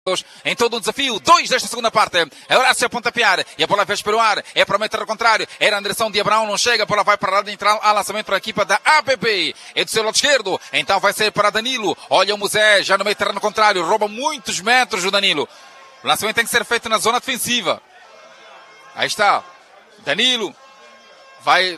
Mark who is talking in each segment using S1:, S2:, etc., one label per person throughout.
S1: em todo um desafio, 2 desta segunda parte. É Horácio a pontapear e a bola vai para o ar, é para o meter ao contrário, era a direção de Abraão, não chega, a bola vai para a área central, há lançamento para a equipa da APP, é do seu lado esquerdo, então vai ser para Danilo, olha o Musé, já no meio terreno contrário, rouba muitos metros o Danilo, o lançamento tem que ser feito na zona defensiva, aí está, Danilo, vai,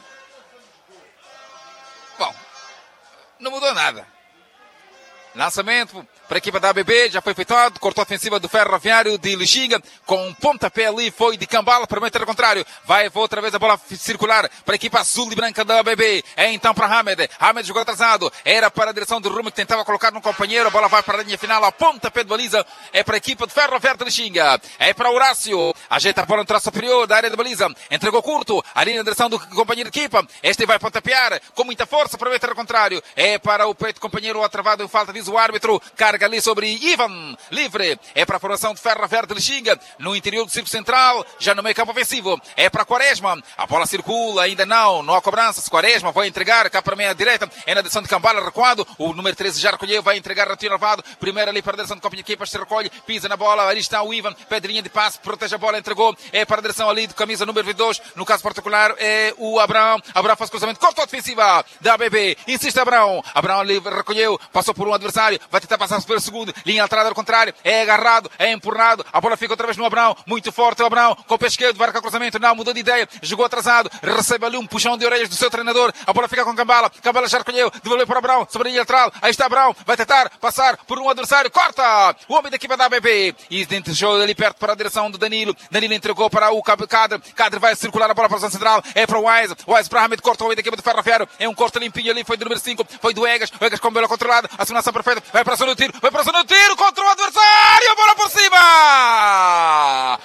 S1: bom, não mudou nada, lançamento para a equipa da ABB, já foi efetuado, cortou a ofensiva do Ferroviário de Lixinga, com um pontapé ali, foi de Cambala para o meter ao contrário, vai outra vez a bola circular para a equipa azul e branca da ABB, é então para Hamed jogou atrasado, era para a direção do Rumo, que tentava colocar no companheiro, a bola vai para a linha final, a pontapé de baliza, é para a equipa de Ferroviário de Lixinga, é para Horácio, ajeita a bola no traço superior da área de baliza, entregou curto, ali na direção do companheiro de equipa, este vai pontapear, com muita força para o meter ao contrário, é para o peito companheiro atravado em falta, diz o árbitro, carga ali sobre Ivan, livre, é para a formação de Ferroviário de Lixinga, no interior do círculo central, já no meio campo ofensivo, é para Quaresma, a bola circula, ainda não há cobrança, Quaresma vai entregar, cá para a meia direita, é na direção de Cambala, recuado, o número 13 já recolheu, vai entregar Ratinho Lavado, primeiro ali para a direção de companhia de equipas, se recolhe, pisa na bola, ali está o Ivan, pedrinha de passe, protege a bola, entregou, é para a direção ali de camisa número 22, no caso particular é o Abraão faz cruzamento, cortou a defensiva da ABB, insiste Abraão ali recolheu, passou por um adversário, vai tentar passar pelo segundo, linha alterada ao contrário, é agarrado, é empurrado, a bola fica outra vez no Abraão, muito forte o Abraão, com o pé esquerdo, vai com o cruzamento, não, mudou de ideia, jogou atrasado, recebe ali um puxão de orelhas do seu treinador, a bola fica com Cambala já recolheu, devolveu para o Abraão, sobre a linha lateral, aí está Abraão, vai tentar passar por um adversário, corta, o homem da equipa da ABB, e deixou ali perto para a direção do Danilo entregou para o Cadre vai circular a bola para a zona central, é para o Wise para Hamed, corta o homem da equipa do Ferroviário, é um corte limpinho ali, foi do número 5, foi do Egas com a bola controlada, a assinação perfeita, vai para a zona do tiro, contra o adversário, a bola por cima!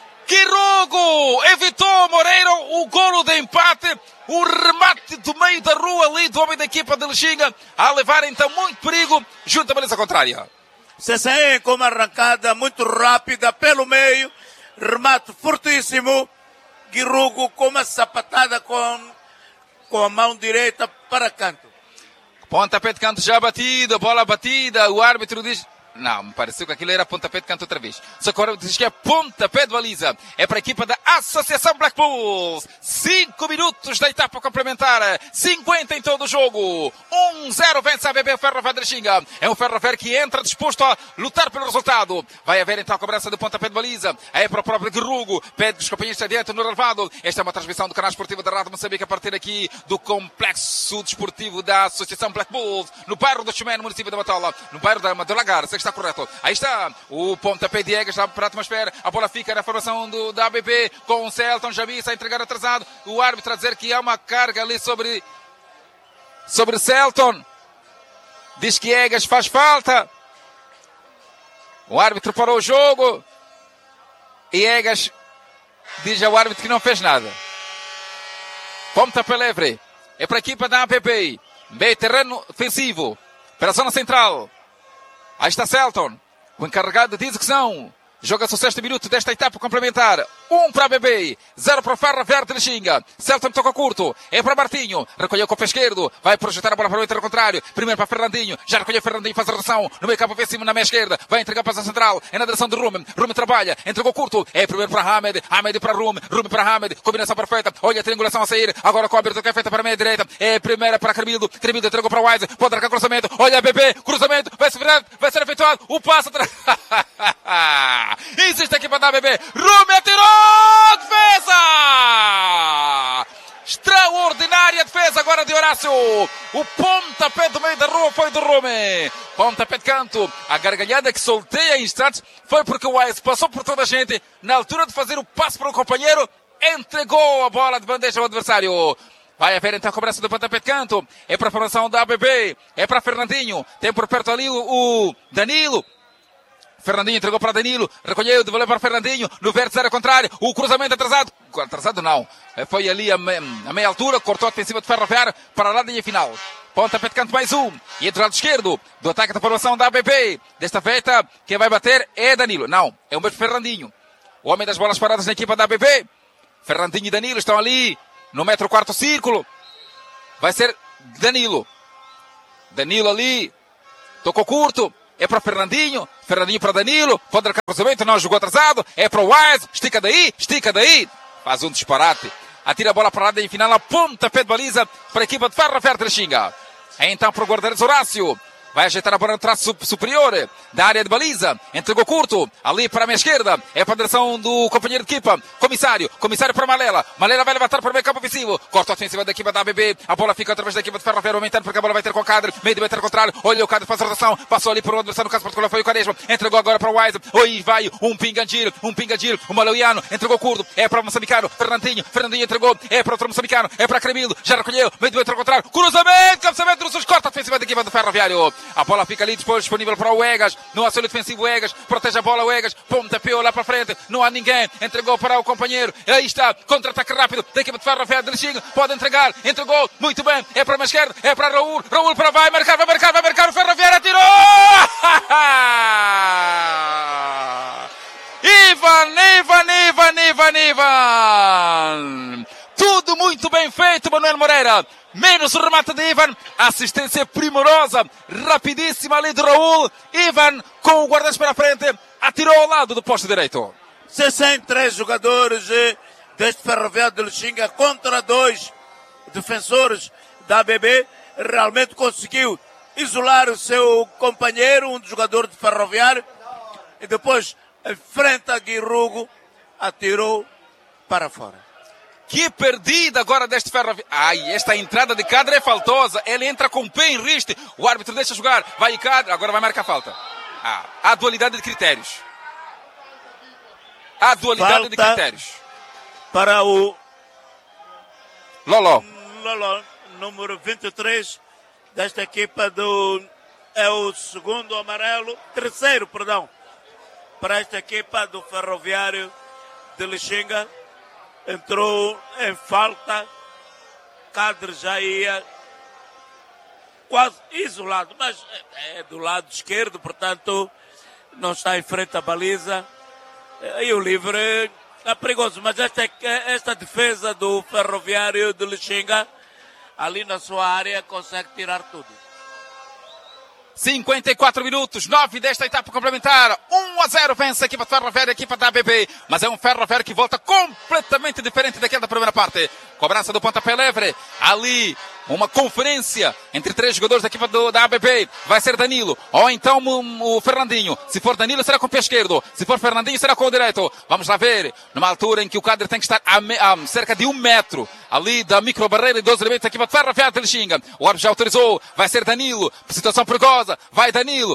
S1: Quirogo evitou Moreira o golo de empate, o remate do meio da rua ali do homem da equipa de Lixinga, a levar então muito perigo junto à baliza contrária.
S2: CCE com uma arrancada muito rápida pelo meio, remate fortíssimo, Quirogo com uma sapatada com a mão direita para canto.
S1: Pontapé de canto já batido, bola batida, o árbitro diz... Não, me pareceu que aquilo era pontapé de canto outra vez. Socorro diz que é pontapé de baliza. É para a equipa da Associação Black Bulls. 5 minutos da etapa complementar. 50 em todo o jogo. 1-0 vence a ABB Ferroviário de Lixinga. É um Ferroviário que entra disposto a lutar pelo resultado. Vai haver então a cobrança do pontapé de baliza. É para o próprio Guerrugo. Pede os companheiros adiante no relevado. Esta é uma transmissão do canal esportivo da Rádio Moçambique a partir aqui do complexo desportivo da Associação Black Bulls. No bairro do Chumé, no município da Matola. No bairro da Lagar. Está correto. Aí está o pontapé de Egas, está para a atmosfera. A bola fica na formação da ABB com o Celton. Já vi a entregar atrasado. O árbitro a dizer que há uma carga ali sobre Celton. Diz que Egas faz falta. O árbitro parou o jogo. E Egas diz ao árbitro que não fez nada. Pontapé livre. É para a equipa da ABB. Meio terreno defensivo. Para a zona central. Aí está Celton, o encarregado de execução. Joga-se o 6º minuto desta etapa complementar. 1 para a ABB, 0 para o Ferroviário de Lixinga. Celton toca curto, é para Martinho. Recolheu com o pé esquerdo, vai projetar a bola para o interior contrário. Primeiro para Fernandinho, já recolheu Fernandinho, faz a redução. No meio campo ofensivo na meia esquerda, vai entregar para a central. É na direção de Rume trabalha, entregou curto. É primeiro para Hamed para Rume para Hamed. Combinação perfeita, olha a triangulação a sair. Agora com a abertura que é feita para a meia direita. É primeira para Carmildo entregou para o Wise. Pode arrancar cruzamento, olha a ABB, cruzamento, vai ser efetuado. O passo atrás. Insiste a equipa da ABB. Rume atirou! Defesa! Extraordinária defesa agora de Horácio. O pontapé do meio da rua foi do Rume. Pontapé de canto. A gargalhada que soltei em instantes foi porque o Wise passou por toda a gente. Na altura de fazer o passe para o companheiro, entregou a bola de bandeja ao adversário. Vai haver então a cobrança do pontapé de canto. É para a formação da ABB. É para Fernandinho. Tem por perto ali o Danilo. Fernandinho entregou para Danilo, recolheu, devolveu para Fernandinho, no vértice era contrário, o cruzamento atrasado não, foi ali a meia altura, cortou a defensiva de Ferroviário para a linha final. Pontapé de canto mais um, e do lado esquerdo, do ataque da formação da ABB, desta feita, quem vai bater é Danilo, não, é o mesmo Fernandinho, o homem das bolas paradas na equipa da ABB, Fernandinho e Danilo estão ali, no 1/4 círculo, vai ser Danilo ali, tocou curto, é para Fernandinho para Danilo, pode marcar cruzamento, não jogou atrasado, é para o Wise, estica daí, faz um disparate, atira a bola para lá em final, a pontapé de baliza para a equipa de Ferroviário de Lixinga. É então para o guarda-redes Horácio. Vai ajeitar a bola no traço superior da área de baliza. Entregou curto. Ali para a minha esquerda. É para a direção do companheiro de equipa. Comissário para Malela. Malela vai levantar para o meio campo ofensivo. Corta ofensiva da equipa da ABB. A bola fica através da equipa de Ferroviário. Aumentando porque a bola vai ter com o Cadre. Meio de meter contrário. Olha o Cadre, faz a rotação. Passou ali para o adversário. No caso particular foi o Quaresma. Entregou agora para o Wise. Oi, vai um Pingandir. O Maleuiano. Entregou curto. É para o moçambicano. Fernandinho entregou. É para outro moçambicano. É para Cremilo. Já recolheu. Meio de meter contrário. Cruzamento. Cabeçamento do Sus. Corta a ofensiva da equipa do Ferroviário. A bola fica ali disponível para o Egas, no auxílio defensivo Egas, protege a bola o Egas, pontapé lá para frente, não há ninguém, entregou para o companheiro, aí está, contra-ataque rápido da equipa de Ferroviário de Lixinga, pode entregar, entregou, muito bem, é para a esquerda, é para Raul para vai marcar, o Ferroviário atirou! Ivan! Tudo muito bem feito, Manuel Moreira. Menos o remate de Ivan. Assistência primorosa, rapidíssima ali de Raul. Ivan, com o guarda-redes para a frente, atirou ao lado do posto direito.
S2: 63 jogadores deste Ferroviário de Lixinga contra 2 defensores da ABB. Realmente conseguiu isolar o seu companheiro, um jogador de Ferroviário. E depois, em frente a Guirrugo, atirou para fora.
S1: Que perdida agora deste Ferroviário. Esta entrada de Cadre é faltosa. Ele entra com o pé em riste. O árbitro deixa jogar. Vai Cadre. Agora vai marcar falta. Há dualidade de critérios.
S2: Para o
S1: Lolo,
S2: número 23 desta equipa é o terceiro, para esta equipa do Ferroviário de Lixinga. Entrou em falta, Cadre já ia quase isolado, mas é do lado esquerdo, portanto não está em frente à baliza. E o livre é perigoso, mas esta defesa do Ferroviário de Lixinga, ali na sua área, consegue tirar tudo.
S1: 54 minutos, 9 desta etapa complementar, 1-0 vence a equipa de Ferroviário, a equipa da ABB, mas é um Ferroviário que volta completamente diferente daquela da primeira parte. Cobrança do pontapé livre, ali uma conferência entre 3 jogadores da equipa da ABB, vai ser Danilo, ou então o Fernandinho. Se for Danilo será com o pé esquerdo, se for Fernandinho será com o direito. Vamos lá ver, numa altura em que o Cadre tem que estar a cerca de 1 metro, ali da microbarreira e 12 elementos da equipa de Ferroviário de Lixinga. O árbitro já autorizou, vai ser Danilo, situação perigosa, vai Danilo,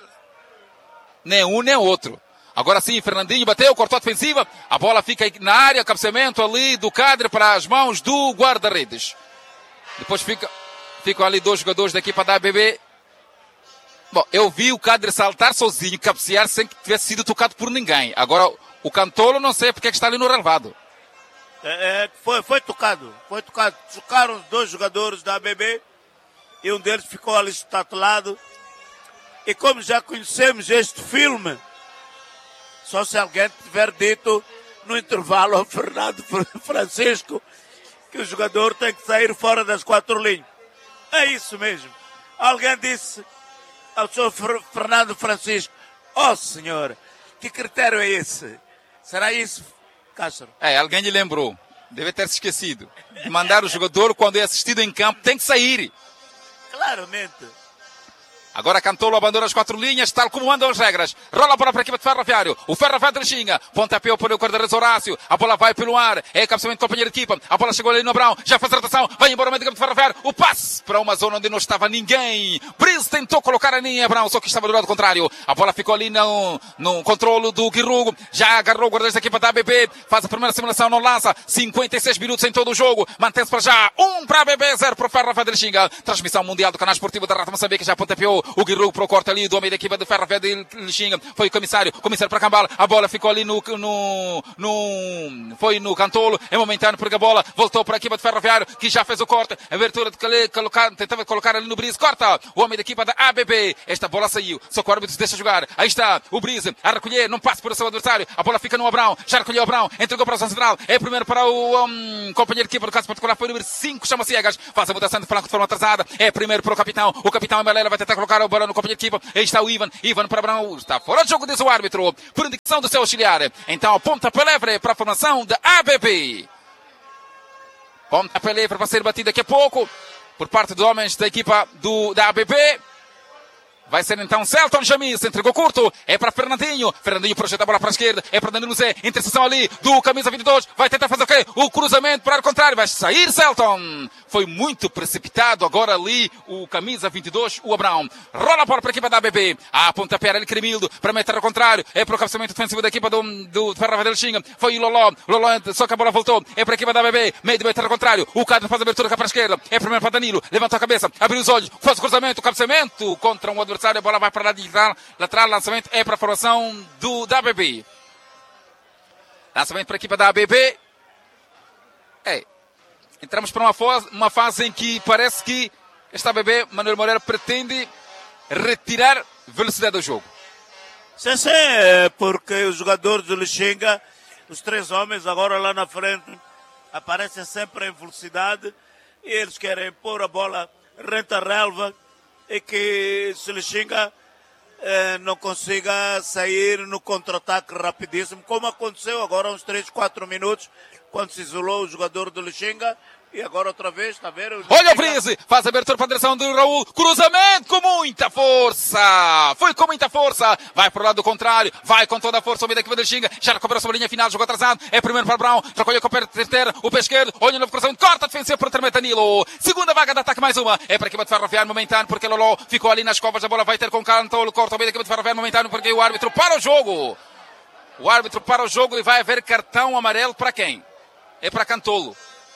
S1: nem um nem outro. Agora sim, Fernandinho bateu, cortou a defensiva, a bola fica na área, cabeceamento ali do Cadre para as mãos do guarda-redes. Depois ficam ali 2 jogadores da equipa da ABB. Bom, eu vi o Cadre saltar sozinho, cabecear sem que tivesse sido tocado por ninguém. Agora, o Cantolo não sei porque é que está ali no relevado.
S2: Foi tocado. Tocaram os 2 jogadores da ABB e um deles ficou ali estatulado. E como já conhecemos este filme, só se alguém tiver dito no intervalo ao Fernando Francisco que o jogador tem que sair fora das 4 linhas. É isso mesmo. Alguém disse ao senhor Fernando Francisco: "Oh senhor, que critério é esse?" Será isso, Castro?
S1: Alguém lhe lembrou. Deve ter se esquecido de mandar o jogador, quando é assistido em campo, tem que sair.
S2: Claramente.
S1: Agora Cantolo abandona as 4 linhas, tal como andam as regras. Rola a bola para a equipa de Ferroviário. O Ferroviário de Lixinga. Pontapé para o guarda-redes Horácio. A bola vai pelo ar. É cabeceamento do companheiro de equipa. A bola chegou ali no Abrão. Já faz a rotação. Vai embora o meio de campo de Ferroviário. O passe para uma zona onde não estava ninguém. Brice tentou colocar ali em Abrão, só que estava do lado contrário. A bola ficou ali no controle do Guirrugo. Já agarrou o guarda-redes da equipa da ABB. Faz a primeira simulação, não lança. 56 minutos em todo o jogo. Mantém-se para já. 1 para a ABB, 0 para o Ferroviário de Lixinga. Transmissão mundial do canal esportivo da Rádio Moçambique. Já pontapeou o Guirrugo para o corte ali do homem da equipa de Ferroviário de Lixinga. Foi o comissário para Cambala. A bola ficou ali foi no Cantolo. É momentâneo porque a bola voltou para a equipa de Ferroviário, que já fez o corte. Abertura de tentava colocar ali no Brice. Corta o homem da equipa da ABB. Esta bola saiu. Só que o árbitro se deixa jogar. Aí está o Brice a recolher. Não passa por o seu adversário. A bola fica no Abrão. Já recolheu o Abrão. Entregou para o central. É primeiro para o companheiro de equipa do caso particular. Foi o número 5. Chama-se Egas. Faz a mudança de flanco de forma atrasada. É primeiro para o capitão. O capitão Malela vai tentar colocar tocar a bola no companheiro de equipa. Aí está o Ivan para Abrão, está fora de jogo, diz o árbitro, por indicação do seu auxiliar. Então aponta para livre para a formação da ABB. Ponta para livre para ser batido daqui a pouco por parte dos homens da equipa da ABB. Vai ser então Celton Jamis, entregou curto, é para Fernandinho projeta a bola para a esquerda, é para Danilo Zé, interseção ali do camisa 22, vai tentar fazer o quê? O cruzamento para o contrário, vai sair Celton. Foi muito precipitado agora ali o camisa 22, o Abrão. Rola a bola para a equipa da ABB, a pontapé ali Cremildo, para meter ao contrário, é para o cabeçamento defensivo da equipa do Ferro del Xinga, foi o Loló, só que a bola voltou, é para a equipa da ABB, meio de meter ao contrário, o Cadro faz a abertura cá para a esquerda, é primeiro para Danilo, levantou a cabeça, abriu os olhos, faz o cruzamento, o cabeçamento contra um adversário, a bola vai para lá de lateral, lançamento é para a formação da ABB. Lançamento para a equipa da ABB. Entramos para uma fase em que parece que esta ABB, Manuel Moreira, pretende retirar velocidade do jogo.
S2: Sim, porque os jogadores do Lixinga, os três homens agora lá na frente, aparecem sempre em velocidade e eles querem pôr a bola rente à relva e que se Lixinga não consiga sair no contra-ataque rapidíssimo, como aconteceu agora há uns 3, 4 minutos, quando se isolou o jogador do Lixinga, e agora outra vez, está a ver?
S1: Olha o Brise, faz a abertura para a direção do Raul, cruzamento com muita força, foi com muita força, vai para o lado contrário, vai com toda a força o meio da equipa do Lixinga, já recuperou sobre a linha final, jogou atrasado, é primeiro para Brown, trocou-lhe com o pé esquerdo, olha o novo cruzamento, corta a defensiva para o termo Danilo, segunda vaga de ataque mais uma, é para a equipa de Ferroviário momentâneo, porque Loló ficou ali nas covas, a bola vai ter com Cantolo, corta o meio da equipa de Ferroviário momentâneo, porque o árbitro para o jogo, e vai haver cartão amarelo para quem? É para Cantolo.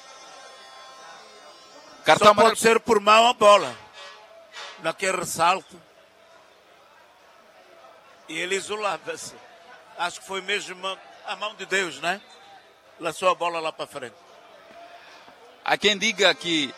S2: Cartão amarelo. Pode ser por mão a bola, naquele ressalto, e ele isolava-se, acho que foi mesmo a mão de Deus, né? Lançou a bola lá para frente.
S1: Há quem diga que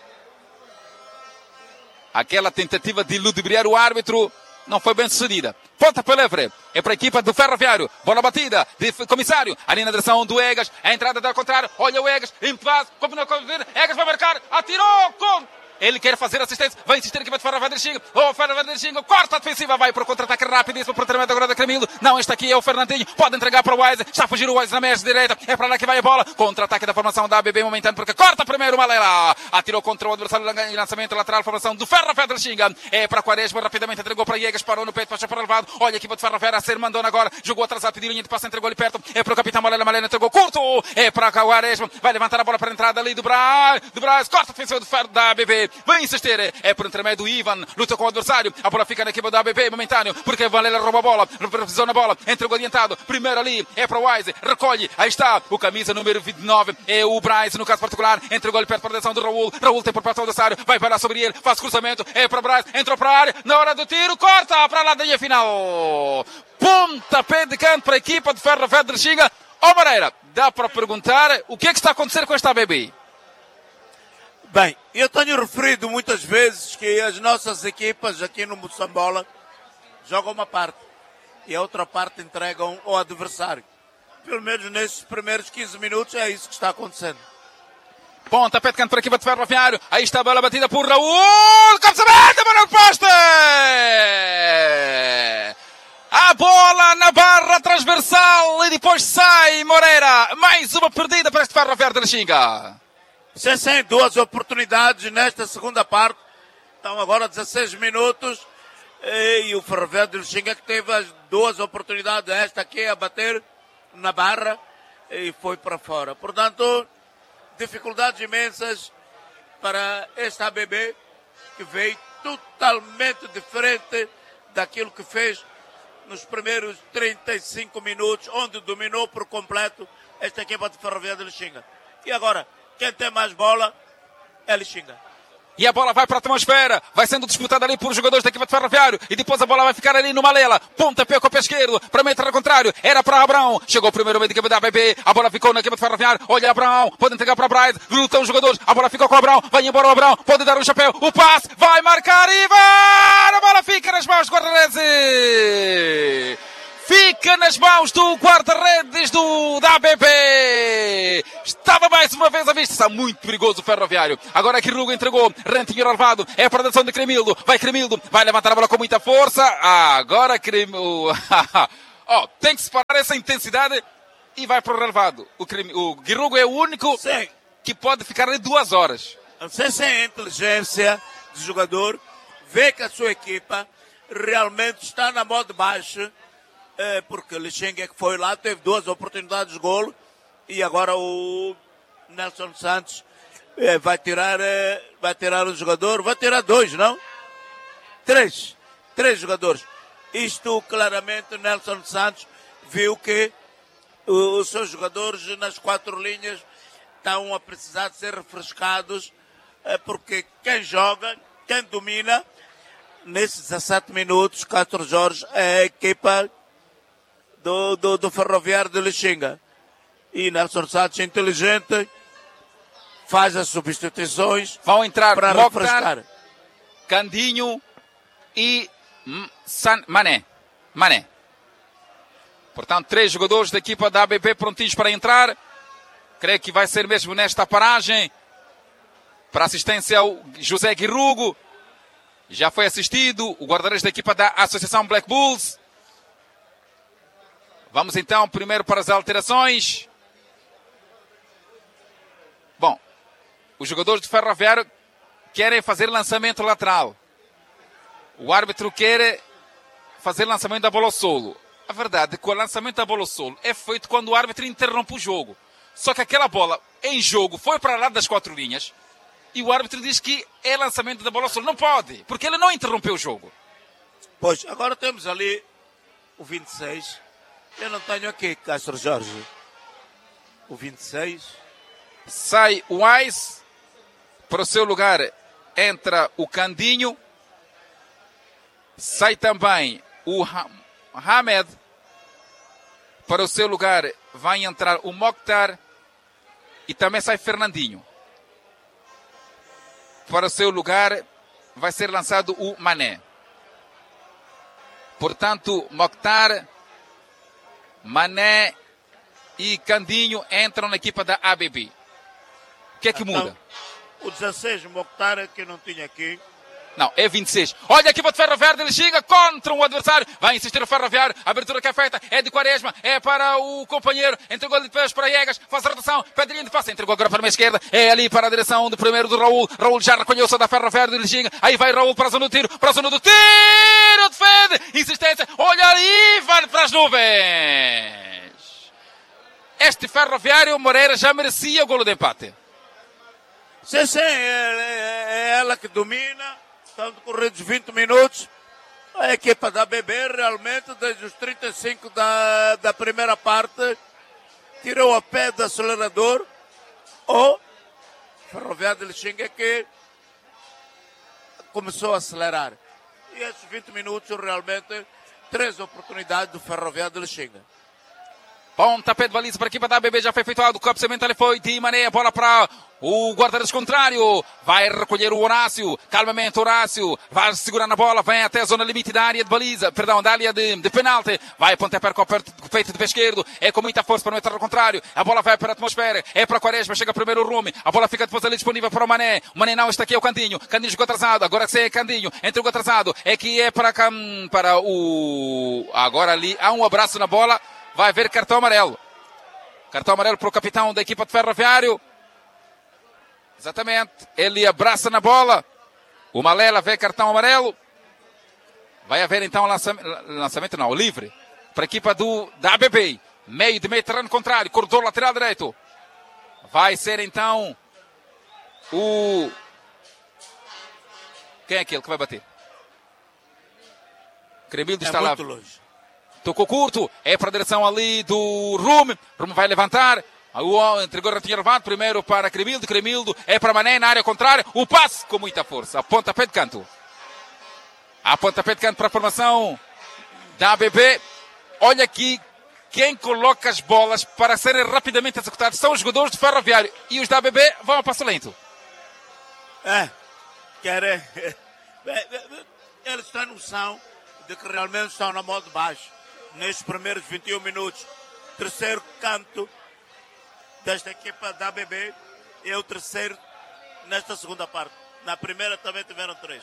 S1: aquela tentativa de ludibriar o árbitro não foi bem sucedida. Ponta para livre, é para a equipa do Ferroviário, bola batida de comissário, ali na direção do Egas, a entrada do contrário, olha o Egas, empate, combinou com o Egas, vai marcar, atirou, com... Ele quer fazer assistência, vai insistir aqui para o Ferroviário Xinga, o Ferroviário Xinga, corta a defensiva, vai para o contra-ataque rapidíssimo, para o treinamento agora da Camilo, não, este aqui é o Fernandinho, pode entregar para o Wise, está a fugir o Wise na meia direita, é para lá que vai a bola, contra-ataque da formação da ABB momentâneo, porque corta primeiro o Malera, atirou contra o adversário em lançamento lateral, formação do Ferroviário Xinga, é para Quaresma, rapidamente entregou para Iegas, parou no peito, passou para o levado, olha a equipa de Ferroviário a ser mandona agora, jogou atrasado, pediu linha de passe, entregou ali perto, é para o capitão Malera entregou curto, é para Quaresma, vai levantar a bola para a entrada ali do Braz, corta a defensiva da ABB, vai insistir, é por intermédio do Ivan, luta com o adversário, a bola fica na equipa da ABB momentâneo, porque Valela rouba a bola, precisou na bola, entregou adiantado, primeiro ali, é para o Wise, recolhe, aí está, o camisa número 29, é o Bryce, no caso particular, entregou ali perto para a direção do Raul tem por parte do adversário, vai para lá sobre ele, faz cruzamento, é para o Bryce, entrou para a área, na hora do tiro, corta para lá da linha final, pontapé de canto para a equipa de Ferroviário de Xinga. Ó Moreira, dá para perguntar o que é que está a acontecer com esta ABB?
S2: Bem, eu tenho referido muitas vezes que as nossas equipas aqui no Moçambola jogam uma parte e a outra parte entregam ao adversário. Pelo menos nesses primeiros 15 minutos é isso que está acontecendo.
S1: Pontapé de canto para a equipa de Ferroviário. Aí está a bola batida por Raul. Cabeçamento, a bola no poste! A bola na barra transversal e depois sai Moreira. Mais uma perdida para este Ferroviário de Xinga.
S2: Sem duas oportunidades nesta segunda parte. Então agora 16 minutos. E o Ferroviário de Lixinga que teve as duas oportunidades. Esta aqui a bater na barra e foi para fora. Portanto, dificuldades imensas para esta ABB que veio totalmente diferente daquilo que fez nos primeiros 35 minutos, onde dominou por completo esta equipa de Ferroviário de Lixinga. E agora, quem tem mais bola é Lixinga.
S1: E a bola vai para a atmosfera, vai sendo disputada ali por jogadores da equipa de Ferroviário, e depois a bola vai ficar ali no Malela, pontapé com o pé esquerdo, para meter ao contrário, era para Abrão, chegou o primeiro meio da equipa da ABB, a bola ficou na equipa de Ferroviário, olha Abrão, pode entregar para Braz, lutam os jogadores, a bola ficou com o Abrão, vai embora o Abrão, pode dar um chapéu, o passe, vai marcar Ivan, a bola fica nas mãos do guarda-redes. Fica nas mãos do guarda-redes da ABB. Estava mais uma vez à vista. Está muito perigoso o Ferroviário. Agora Girugo entregou. Rentinho Alvado. É para a direção de Cremildo. Vai levantar a bola com muita força. Agora Cremildo. Tem que separar essa intensidade e vai para o relevado. O Girugo é o único que pode ficar ali 2 horas.
S2: Não sei se é a inteligência do jogador. Vê que a sua equipa realmente está na moda baixa. Porque o Lixinga que foi lá, teve 2 oportunidades de golo. E agora o Nelson Santos vai tirar o jogador. Vai tirar 2, não? 3 jogadores. Isto claramente o Nelson Santos viu que os seus jogadores nas 4 linhas estão a precisar de ser refrescados, porque quem joga, quem domina nesses 17 minutos, 14 horas, é a equipa do Ferroviário de Lixinga. E Nelson Santos, inteligente, faz as substituições.
S1: Vão entrar
S2: para refrescar.
S1: Candinho e Mané. Portanto, 3 jogadores da equipa da ABB prontinhos para entrar. Creio que vai ser mesmo nesta paragem. Para assistência ao José Girugo. Já foi assistido o guarda-redes da equipa da Associação Black Bulls. Vamos então primeiro para as alterações. Bom, os jogadores do Ferroviário querem fazer lançamento lateral. O árbitro quer fazer lançamento da bola ao solo. A verdade é que o lançamento da bola ao solo é feito quando o árbitro interrompe o jogo. Só que aquela bola em jogo foi para lá das 4 linhas e o árbitro diz que é lançamento da bola ao solo. Não pode, porque ele não interrompeu o jogo.
S2: Pois, agora temos ali o 26. Eu não tenho aqui, Castro Jorge. O 26.
S1: Sai o Ais. Para o seu lugar entra o Candinho. Sai também o Hamed. Para o seu lugar vai entrar o Mokhtar. E também sai Fernandinho. Para o seu lugar vai ser lançado o Mané. Portanto, Mokhtar, Mané e Candinho entram na equipa da ABB. O que é que muda?
S2: O 16, Mokhtar, que eu não tinha aqui.
S1: Não, é 26. Olha a equipa de Ferroviário, ele chega contra um adversário. Vai insistir o Ferroviário. A abertura que é feita é de Quaresma. É para o companheiro. Entregou de depois para Iegas. Faz a redução. Pedrinho de passe. Entregou agora para a esquerda. É ali para a direção do primeiro do Raul. Raul já reconheceu da Ferroviário de Lixinga. Aí vai Raul para a zona do tiro. Para a zona do tiro. Defende. Insistência. Olha ali. Vai para as nuvens. Este Ferroviário Moreira já merecia o golo de empate.
S2: Sim, é ela que domina. Estão decorridos 20 minutos. A equipa da BB realmente, desde os 35 da primeira parte, tirou a pé do acelerador. O Ferroviário de Lixinga que começou a acelerar. E esses 20 minutos, realmente, 3 oportunidades do Ferroviário de Lixinga.
S1: Pontapé de baliza para a equipa da ABB, já foi efetuado. O cabeceamento ali foi de Mané, bola para o guarda-redes contrário. Vai recolher o Horácio. Calmamente Horácio. Vai segurar na bola. Vem até a zona limite da área de baliza. Perdão, da área de penalti. Vai pontapé com o peito de pé esquerdo. É com muita força para não entrar ao contrário. A bola vai para a atmosfera. É para Quaresma. Chega primeiro o Rume. A bola fica depois ali disponível para o Mané. O Mané não está aqui, é o Candinho. Candinho jogou atrasado. Agora que é Candinho. Entregou atrasado. É que é para o... Agora ali há um abraço na bola. Vai haver cartão amarelo. Cartão amarelo para o capitão da equipa de Ferroviário. Exatamente. Ele abraça na bola. O Malela vê cartão amarelo. Vai haver então lançamento não, livre. Para a equipa da ABB. Meio terreno contrário. Corredor lateral direito. Vai ser então o... Quem é aquele que vai bater? Cremildo está lá.
S2: Muito longe.
S1: Tocou curto, é para a direção ali do Rume. Rume vai levantar. Entregou o ratinho elevado. Primeiro para Cremildo. Cremildo é para Mané na área contrária. O passe com muita força. A pontapé de canto. A pontapé de canto para a formação da ABB. Olha aqui quem coloca as bolas para serem rapidamente executadas. São os jogadores do Ferroviário. E os da ABB vão a passo lento.
S2: Eles têm noção de que realmente estão na modo baixo. Nestes primeiros 21 minutos, terceiro canto desta equipa da ABB é o terceiro nesta segunda parte. Na primeira também tiveram 3.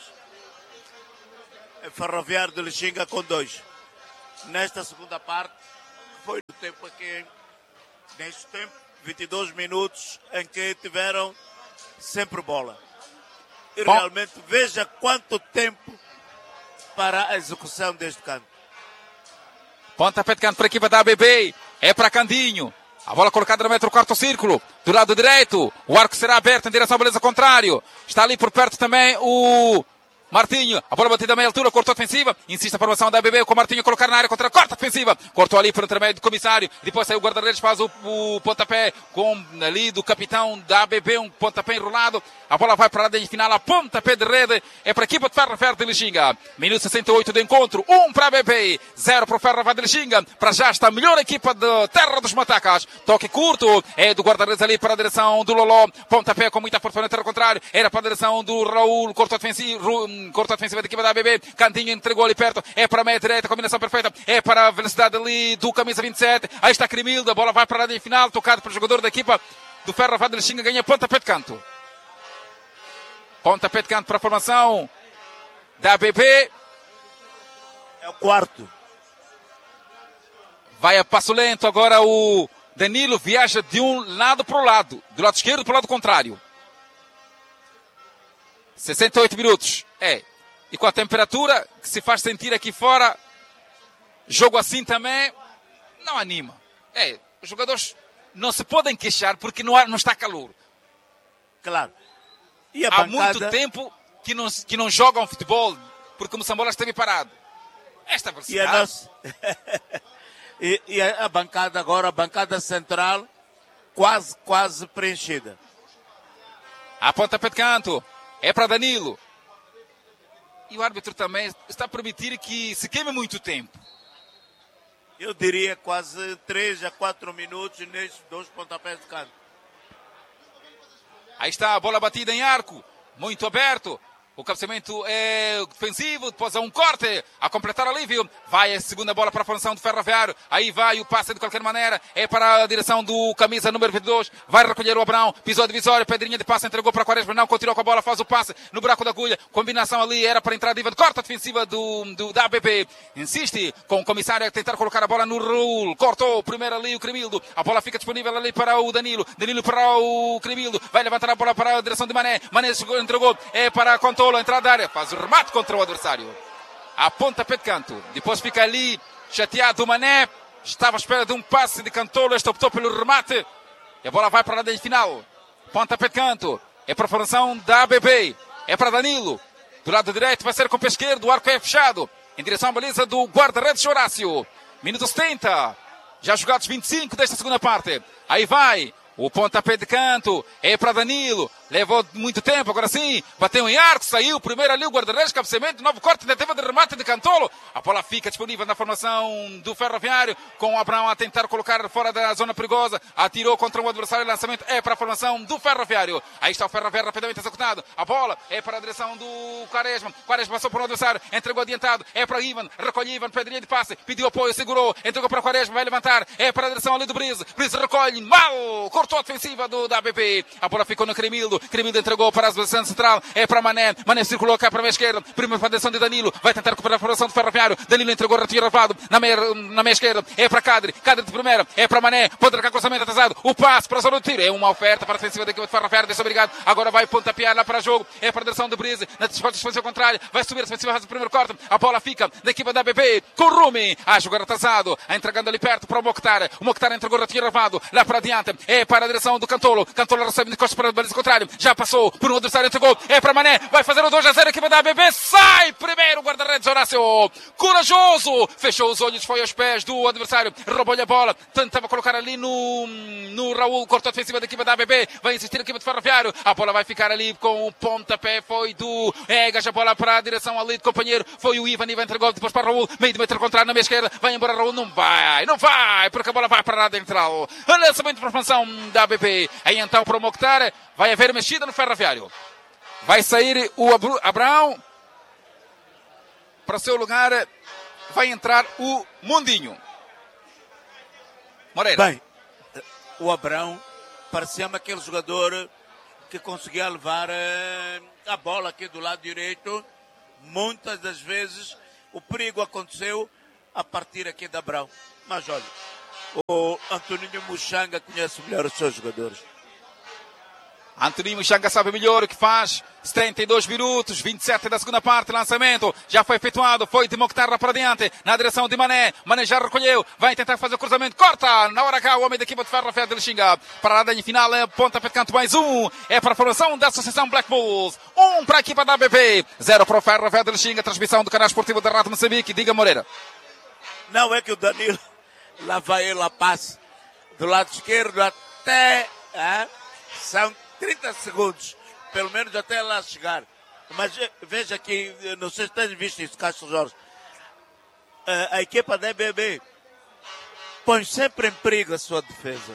S2: É Ferroviário de Lixinga com 2. Nesta segunda parte, foi o tempo aqui, neste tempo, 22 minutos, em que tiveram sempre bola. E realmente veja quanto tempo para a execução deste canto.
S1: Pontapé de canto para a equipa da ABB. É para Candinho. A bola colocada no metro quarto círculo. Do lado direito. O arco será aberto em direção à baliza contrário. Está ali por perto também o Martinho. A bola batida a meia altura. Cortou a defensiva. Insiste a formação da ABB com o Martinho a colocar na área contra a corta defensiva. Cortou ali por intermédio do comissário. Depois saiu o guarda-redes, faz o pontapé com ali do capitão da ABB. Um pontapé enrolado. A bola vai para a linha final. A pontapé de rede é para a equipa de Ferroviário de Lixinga. Minuto 68 do encontro. 1 para a ABB. 0 para o Ferroviário de Lixinga. Para já está a melhor equipa de Terra dos Matacas. Toque curto. É do guarda-redes ali para a direção do Loló. Pontapé com muita força no terreno contrário. Era para a direção do Raul. Cortou a defensiva da equipa da ABB. Cantinho entregou ali perto. É para a meia direita. Combinação perfeita. É para a velocidade ali do camisa 27. Aí está Crimildo. A bola vai para a linha final. Tocado para o jogador da equipa do Ferroviário de Lixinga. Ganha pontapé de canto. Pontapé de canto para a formação da ABB.
S2: É o quarto.
S1: Vai a passo lento agora o Danilo. Viaja de um lado para o lado. Do lado esquerdo para o lado contrário. 68 minutos. E com a temperatura que se faz sentir aqui fora, jogo assim também não anima. Os jogadores não se podem queixar porque não está calor.
S2: Claro. E
S1: há muito tempo que não jogam futebol, porque o Moçambola esteve parado. Esta velocidade.
S2: E a bancada agora, a bancada central, quase preenchida.
S1: A pontapé de canto é para Danilo. E o árbitro também está a permitir que se queime muito tempo.
S2: Eu diria quase 3 a 4 minutos nestes 2 pontapés de canto.
S1: Aí está a bola batida em arco, muito aberto. O cabeceamento é defensivo, depois há um corte a completar o alívio. Vai a segunda bola para a formação do Ferroviário. Aí vai o passe de qualquer maneira. É para a direção do camisa número 22. Vai recolher o Abrão. Pisou a divisória. Pedrinha de passe. Entregou para Quaresma. Não continuou com a bola. Faz o passe no buraco da agulha. Combinação ali era para a entrada de corta defensiva da ABB. Insiste com o comissário a tentar colocar a bola no Raul. Cortou primeiro ali o Crimildo. A bola fica disponível ali para o Danilo. Danilo para o Crimildo. Vai levantar a bola para a direção de Mané. Mané chegou, entregou. É para Contolo. A entrada da área, faz o remate contra o adversário. A pontapé de canto. Depois fica ali chateado o Mané. Estava à espera de um passe de Cantolo. Este optou pelo remate. E a bola vai para a linha final. Pontapé de canto. É para a formação da ABB. É para Danilo. Do lado direito vai ser com o pé esquerdo. O arco é fechado. Em direção à baliza do guarda-redes Horácio. Minuto 70. Já jogados 25 desta segunda parte. Aí vai. O pontapé de canto é para Danilo. Levou muito tempo, agora sim. Bateu em arco, saiu. Primeiro ali o guarda-redes, cabeceamento, novo corte, tentativa de remate de Cantolo. A bola fica disponível na formação do Ferroviário. Com o Abrão a tentar colocar fora da zona perigosa. Atirou contra o adversário. Lançamento é para a formação do Ferroviário. Aí está o Ferroviário rapidamente executado. A bola é para a direção do Quaresma. Quaresma passou por um adversário. Entregou adiantado. É para Ivan. Recolhe Ivan. Pedrinha de passe. Pediu apoio. Segurou. Entregou para o Quaresma. Vai levantar. É para a direção ali do Brise. Brise recolhe. Mal. Cortou a defensiva da ABB. A bola ficou no Crimildo. Crimildo entregou para a posição central. É para Mané. Mané circulou cá para a meia esquerda. Primeiro para a direção de Danilo. Vai tentar recuperar a formação do Ferroviário. Danilo entregou retiro ravado na meia esquerda. É para Cadre. Cadre de primeira. É para Mané. Pode marcar cruzamento atrasado. O passe para a zona do tiro. É uma oferta para a defensiva da equipe de Ferroviário. Deixa obrigado. Agora vai pontapear lá para jogo. É para a direção de Brise. Na disposição contrária. Vai subir a defensiva. Faz o primeiro corte. A bola fica da equipa da ABB. Com o Rumi. A jogar atrasado. Entregando ali perto para o Mokhtar. O Mokhtar entregou retiro ravado. Lá para adiante. É para a direção do Cantolo. Cantolo recebe de costas para o baliza contrário. Já passou por um adversário, entregou. É para Mané. Vai fazer o 2-0. A equipa da ABB sai primeiro. O guarda-redes Horácio. Corajoso. Fechou os olhos. Foi aos pés do adversário. Roubou-lhe a bola. Tentava colocar ali no Raul. Cortou a defensiva da equipa da ABB. Vai insistir a equipa de Ferroviário. A bola vai ficar ali com o pontapé. Foi do Egas. A bola para a direção ali do companheiro. Foi o Ivan. Ivan entregou depois para Raul. Meio de metro contrário na meia esquerda. Vai embora Raul. Não vai. Porque a bola vai para a dentro. O lançamento para a formação da ABB. Aí então para o Mokhtar. Vai haver mexida no Ferroviário. Vai sair o Abrão. Para o seu lugar vai entrar o Mundinho. Moreira.
S2: Bem, o Abrão parecia-me aquele jogador que conseguia levar a bola aqui do lado direito. Muitas das vezes o perigo aconteceu a partir aqui da Abrão. Mas olha, o Antoninho Muxanga conhece melhor os seus jogadores.
S1: Antoninho Muxanga sabe melhor o que faz. 72 minutos, 27 da segunda parte, lançamento, já foi efetuado, foi de Mokhtar lá para diante, na direção de Mané, Mané já recolheu, vai tentar fazer o cruzamento, corta, na hora H, o homem da equipa de Ferroviário de Lixinga, parada em final, pontapé de canto mais um, é para a formação da Associação Black Bulls, 1 para a equipa da ABP, 0 para o Ferroviário de Lixinga, transmissão do canal esportivo da Rádio Moçambique, diga Moreira.
S2: Não é que o Danilo, lá vai ele a passe, do lado esquerdo até, são 30 segundos, pelo menos até lá chegar. Mas veja que, não sei se tens visto isso, Castro Jorge, a equipa da EBB põe sempre em perigo a sua defesa.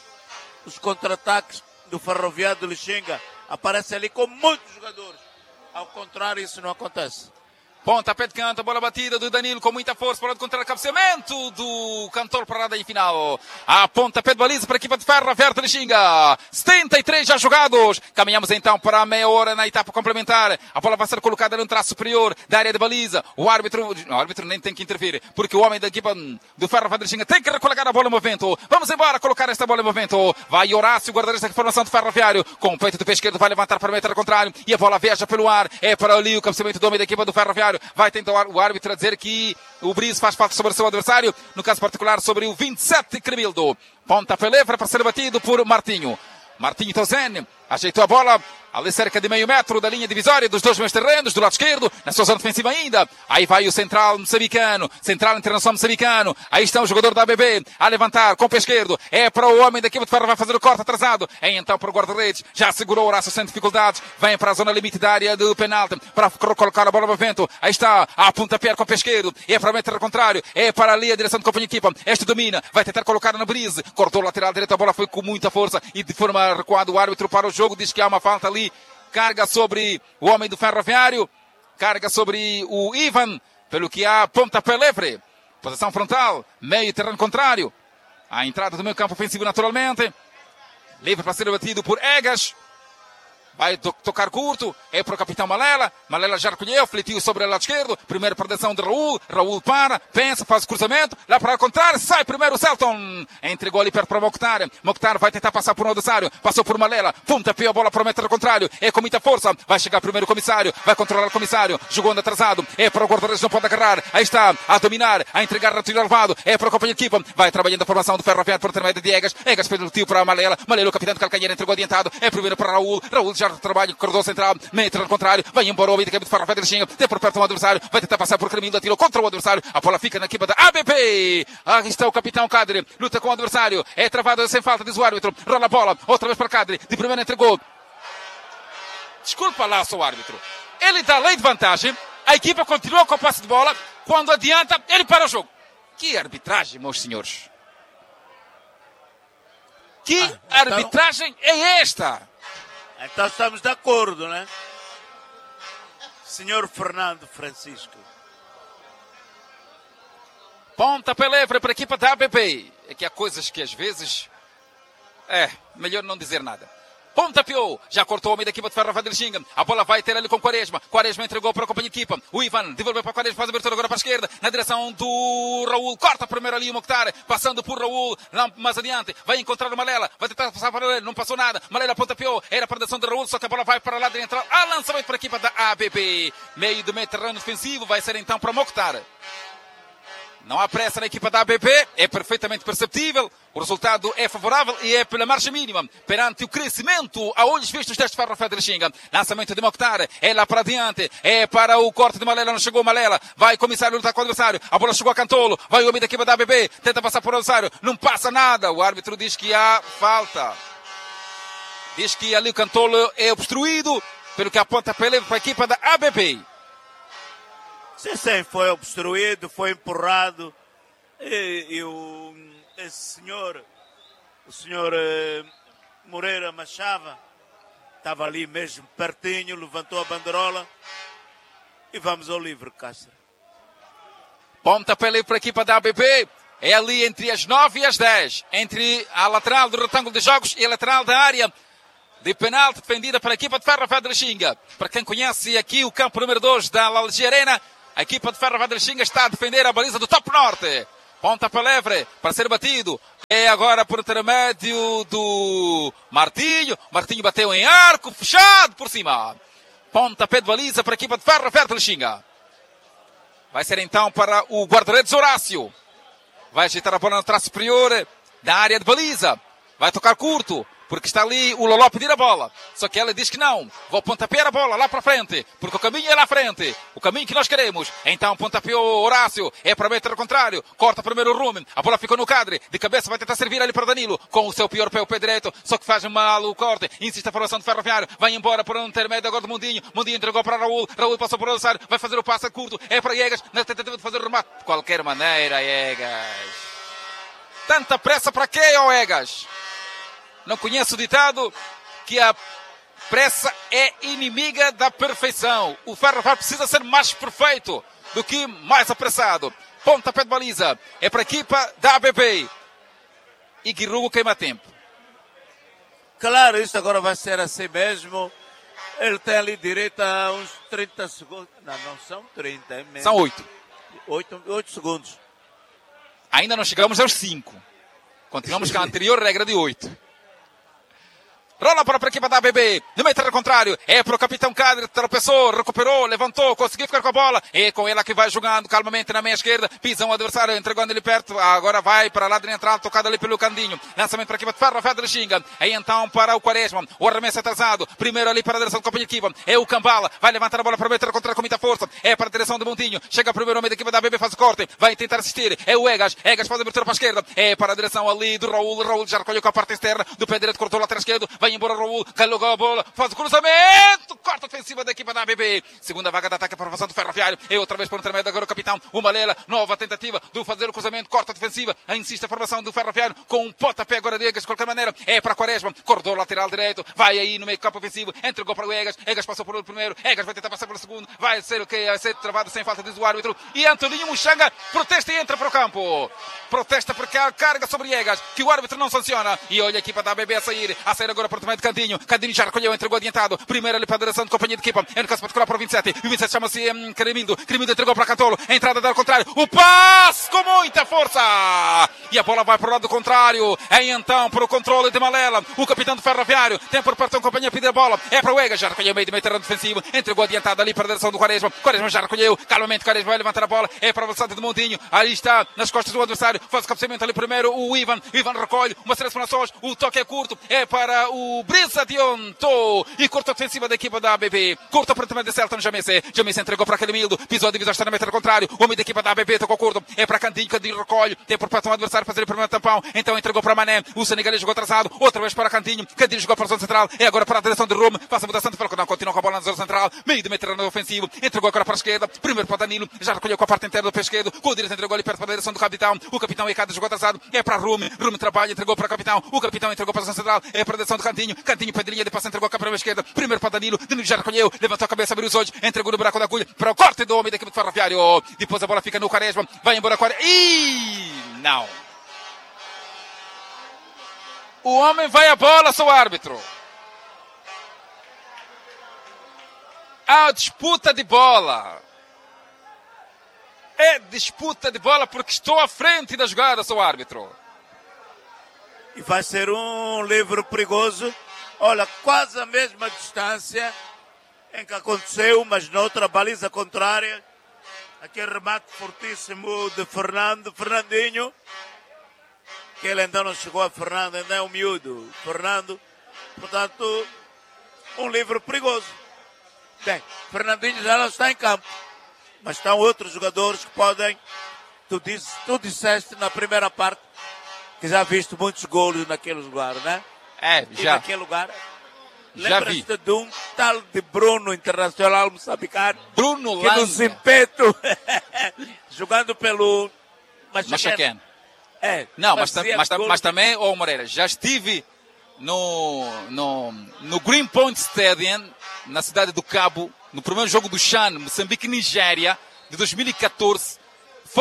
S2: Os contra-ataques do Ferroviário de Lixinga aparecem ali com muitos jogadores. Ao contrário, isso não acontece.
S1: Pontapé de canto, a bola batida do Danilo com muita força para encontrar cabeceamento do cantor parada em final. A pontapé de baliza para a equipa de Ferroviário de Lixinga. 73 já jogados. Caminhamos então para a meia hora na etapa complementar. A bola vai ser colocada no traço superior da área de baliza. O árbitro nem tem que intervir, porque o homem da equipa do Ferroviário de Lixinga tem que recolocar a bola em movimento. Vamos embora colocar esta bola em movimento. Vai Horácio, guarda-redes da formação do Ferroviário. Com o peito do pé esquerdo vai levantar para o meter contrário. E a bola viaja pelo ar. É para ali o cabeceamento do homem da equipa do Ferroviário. Vai tentar o árbitro a dizer que o Brice faz falta sobre o seu adversário, no caso particular sobre o 27 Cremildo. Pontapé livre para ser batido por Martinho. Martinho Tozen ajeitou a bola ali cerca de meio metro da linha divisória dos dois meus terrenos, do lado esquerdo, na sua zona defensiva ainda. Aí vai o central moçambicano, central internacional moçambicano. Aí está o jogador da ABB a levantar com o pé esquerdo. É para o homem da equipa de Ferro, vai fazer o corte atrasado. É então para o guarda-redes, já segurou o Horácio sem dificuldades. Vem para a zona limite da área do penalti para colocar a bola no vento. Aí está a pontapé com o pé esquerdo. É para o meter ao contrário. É para ali a direção de companhia de equipa. Este domina, vai tentar colocar na brise. Cortou o lateral direito, a bola foi com muita força e de forma recuada o árbitro para o jogo. Diz que há uma falta ali. Carga sobre o homem do Ferroviário. Carga sobre o Ivan. Pelo que há pontapé livre. Posição frontal. Meio terreno contrário. A entrada do meio campo ofensivo naturalmente. Livre para ser batido por Egas. Vai tocar curto. É para o capitão Malela. Malela já recolheu. Fletiu sobre o lado esquerdo. Primeira perdição de Raul. Raul para. Pensa. Faz o cruzamento. Lá para o contrário. Sai primeiro o Celton. Entregou ali perto para o Mokhtar. Mokhtar vai tentar passar por um adversário. Passou por Malela. Pontapé a bola para o metro contrário. É com muita força. Vai chegar primeiro o comissário. Vai controlar o comissário. Jogou andando atrasado. É para o guarda-redes. Não pode agarrar. Aí está. A dominar. A entregar o tiro elevado. É para o companheiro de equipa. Vai trabalhando a formação do Ferroviário por intermédio de Egas. Egas fez o tiro para a Malela. Malela, o capitão de calcanhar, entregou adiantado. É primeiro para Raul. Raul já trabalho, corredor central, metro ao contrário, vai embora o homem da equipa de Ferroviário de Lixinga, tem por perto um adversário, vai tentar passar por Cremildo, atirou contra o adversário, a bola fica na equipa da ABP. Aqui está o capitão Cadre, luta com o adversário, é travado sem falta, diz o árbitro, rola a bola, outra vez para Cadre, de primeira entregou. Desculpa lá, seu árbitro. Ele dá lei de vantagem, a equipa continua com a posse de bola, quando adianta, ele para o jogo. Que arbitragem, meus senhores. Que arbitragem é esta?
S2: Então estamos de acordo, né? Senhor Fernando Francisco.
S1: Pontapé livre para a equipa da ABP. É que há coisas que às vezes... melhor não dizer nada. Pontapeou, já cortou o homem da equipa de Ferroviário de Lixinga. A bola vai ter ali com Quaresma. Quaresma entregou para a companhia de equipa. O Ivan devolveu para Quaresma, faz a abertura agora para a esquerda, na direção do Raul. Corta primeiro ali o Mokhtar, passando por Raul, lá mais adiante. Vai encontrar o Malela, vai tentar passar para ele, não passou nada. Malela pontapeou, era a perdição de Raul, só que a bola vai para lá de entrada. A lançamento para a equipa da ABP. Meio do meio terreno defensivo, vai ser então para Mokhtar. Não há pressa na equipa da ABP, é perfeitamente perceptível. O resultado é favorável e é pela marcha mínima perante o crescimento a olhos vistos deste Ferroviário de Lixinga. Lançamento de Mokhtar, é lá para adiante, é para o corte de Malela, não chegou Malela, vai comissário lutar com o adversário, a bola chegou a Cantolo, vai o homem da equipa da ABP, tenta passar por o adversário, não passa nada, o árbitro diz que há falta. Diz que ali o Cantolo é obstruído, pelo que aponta para a equipa da ABP.
S2: Sim, foi obstruído, foi empurrado e esse senhor, o senhor Moreira Machava, estava ali mesmo pertinho, levantou a banderola e vamos ao livre, Castro.
S1: Pontapé livre para a equipa da ABP. É ali entre as 9 e as 10. Entre a lateral do retângulo de jogos e a lateral da área de penalti defendida pela equipa de Ferro Velho de Lixinga. Para quem conhece aqui o campo número 2 da Lalgia Arena, a equipa de Ferro Velho de Lixinga está a defender a baliza do Top Norte. Pontapé livre para ser batido. É agora por intermédio do Martinho. Martinho bateu em arco, fechado por cima. Pontapé de baliza para a equipa de Ferro Velho de Lixinga. Vai ser então para o guarda-redes Horácio. Vai ajeitar a bola no traço superior da área de baliza. Vai tocar curto, porque está ali o Loló pedir a bola. Só que ela diz que não. Vou pontapear a bola lá para frente, porque o caminho é lá à frente. O caminho que nós queremos. Então pontapeou Horácio. É para meter ao contrário. Corta primeiro o Rumen. A bola ficou no cadre. De cabeça vai tentar servir ali para Danilo. Com o seu pior pé, o pé direito. Só que faz mal o corte. Insiste a formação de Ferroviário. Vai embora por um intermédio agora do Mundinho. Mundinho entregou para Raul. Raul passou por Alçar. Vai fazer o passe curto. É para Egas. Na tentativa de fazer o remate. De qualquer maneira, Egas. Tanta pressa para quê, ó Egas? Não conheço o ditado que a pressa é inimiga da perfeição. O Ferro Velho precisa ser mais perfeito do que mais apressado. Pontapé de baliza. É para a equipa da ABB. E Guirrugo queima tempo.
S2: Claro, isso agora vai ser assim mesmo. Ele tem ali direito a uns 30 segundos. Não são 30. É mesmo.
S1: São 8.
S2: 8 segundos.
S1: Ainda não chegamos aos 5. Continuamos com a anterior regra de 8. Rola para a equipa da ABB. No meio contrário. É para o capitão Cadre. Tropeçou, recuperou, levantou, conseguiu ficar com a bola. É com ela que vai jogando calmamente na meia esquerda. Pisa um adversário, entregando ele perto. Agora vai para lá de entrada, tocado ali pelo Candinho. Lançamento para a equipa de Ferro Velho de Lixinga. Aí então para o Quaresma. O arremesso atrasado. Primeiro ali para a direção do companheiro de equipa. É o Cambala. Vai levantar a bola para meter contrário com muita força. É para a direção do Montinho. Chega primeiro o homem da equipa da ABB, faz o corte. Vai tentar assistir. É o Egas. Egas faz a abertura para a esquerda. É para a direção ali do Raul. Raul já recolheu com a parte externa. Do pé direito, cortou o lateral esquerdo. Vai embora o Raul. Calou a bola, faz o cruzamento, corta a ofensiva da equipa da ABB. Segunda vaga de ataque para a formação do Ferroviário. E outra vez por intermédio agora o capitão, o Malela. Nova tentativa de fazer o cruzamento, corta a defensiva. Insiste a formação do Ferroviário com um pontapé agora de Egas, de qualquer maneira. É para Quaresma, corredor lateral direito. Vai aí no meio campo ofensivo, entregou para o Egas. Egas passou por o primeiro, Egas vai tentar passar pelo segundo. Vai ser o que? Vai ser travado sem falta, diz o árbitro. E Antoninho Muxanga protesta e entra para o campo. Protesta porque há carga sobre Egas, que o árbitro não sanciona. E olha a equipa da ABB a sair agora por intermédio de Candinho. Candinho já recolheu, entregou adiantado. Primeiro ali para a direção de companhia de equipa. É no caso particular para o 27. O 27 chama-se Cremildo. Cremildo entregou para Cantolo. A entrada dá ao contrário. O passe com muita força. E a bola vai para o lado contrário. É então para o controle de Malela. O capitão do Ferroviário. Tem por parte a companhia a pedir a bola. É para o Egas. Já recolheu meio de meio terreno defensivo. Entregou adiantado ali para a direção do Quaresma. Quaresma já recolheu. Calmamente Quaresma vai levantar a bola. É para o avançado de Montinho. Aí está nas costas do adversário. Faz o cabeceamento ali primeiro. O Ivan. Ivan recolhe. Uma série de formações. O toque é curto. É para o Brisa Dionto. E corta a defensiva da equipa da ABB. Corta para o intermédio de Celton Jamese. Jamese entregou para Calimildo. Pisou a divisão, está na metade contrário. O homem da equipa da ABB tocou curto. É para Candinho. Candinho recolhe. Tem por parte um adversário fazer o primeiro tampão. Então entregou para Mané. O senegalês jogou atrasado. Outra vez para Candinho. Candinho jogou para a zona central. É agora para a direção de Rome. Faz a mudança de Falcão. Não, continua com a bola na zona central. Meio de meter no ofensivo. Entregou agora para a esquerda. Primeiro para Danilo. Já recolheu com a parte interna do pé esquerdo. Com o direito entregou ali perto para a direção do capitão. O capitão Ecada jogou atrasado. É para Rome. Rome trabalha. Entregou para o capitão. O capitão entregou para a zona central. É para a direção do Candinho. Candinho pedrinha de passe entregou para a esquerda. Primeiro para Danilo. Danilo já recolheu. Levantou a cabeça, abriu os olhos. Entregou no buraco da agulha para o corte do homem da equipe do Ferroviário. Depois a bola fica no Quaresma. Vai embora Quaresma. Não. O homem vai a bola, seu árbitro. Há disputa de bola. É disputa de bola porque estou à frente da jogada, seu árbitro.
S2: E vai ser um livro perigoso. Olha, quase a mesma distância em que aconteceu, mas noutra baliza contrária. Aquele remate fortíssimo de Fernandinho. Que ele ainda não chegou a Fernando, ainda é um miúdo. Fernando, portanto, um livro perigoso. Bem, Fernandinho já não está em campo. Mas estão outros jogadores que podem... Tu disseste na primeira parte que já viste muitos golos naquele lugar, né?
S1: É, já.
S2: E naquele lugar...
S1: Já vi.
S2: Lembras-te de um tal de Bruno, internacional moçambicano?
S1: Bruno
S2: que
S1: Langa.
S2: no Zimpeto, jogando pelo
S1: Machaquén.
S2: É.
S1: Não, mas também, Moreira, já estive no Greenpoint Stadium, na cidade do Cabo, no primeiro jogo do CHAN, Moçambique e Nigéria, de 2014. Foi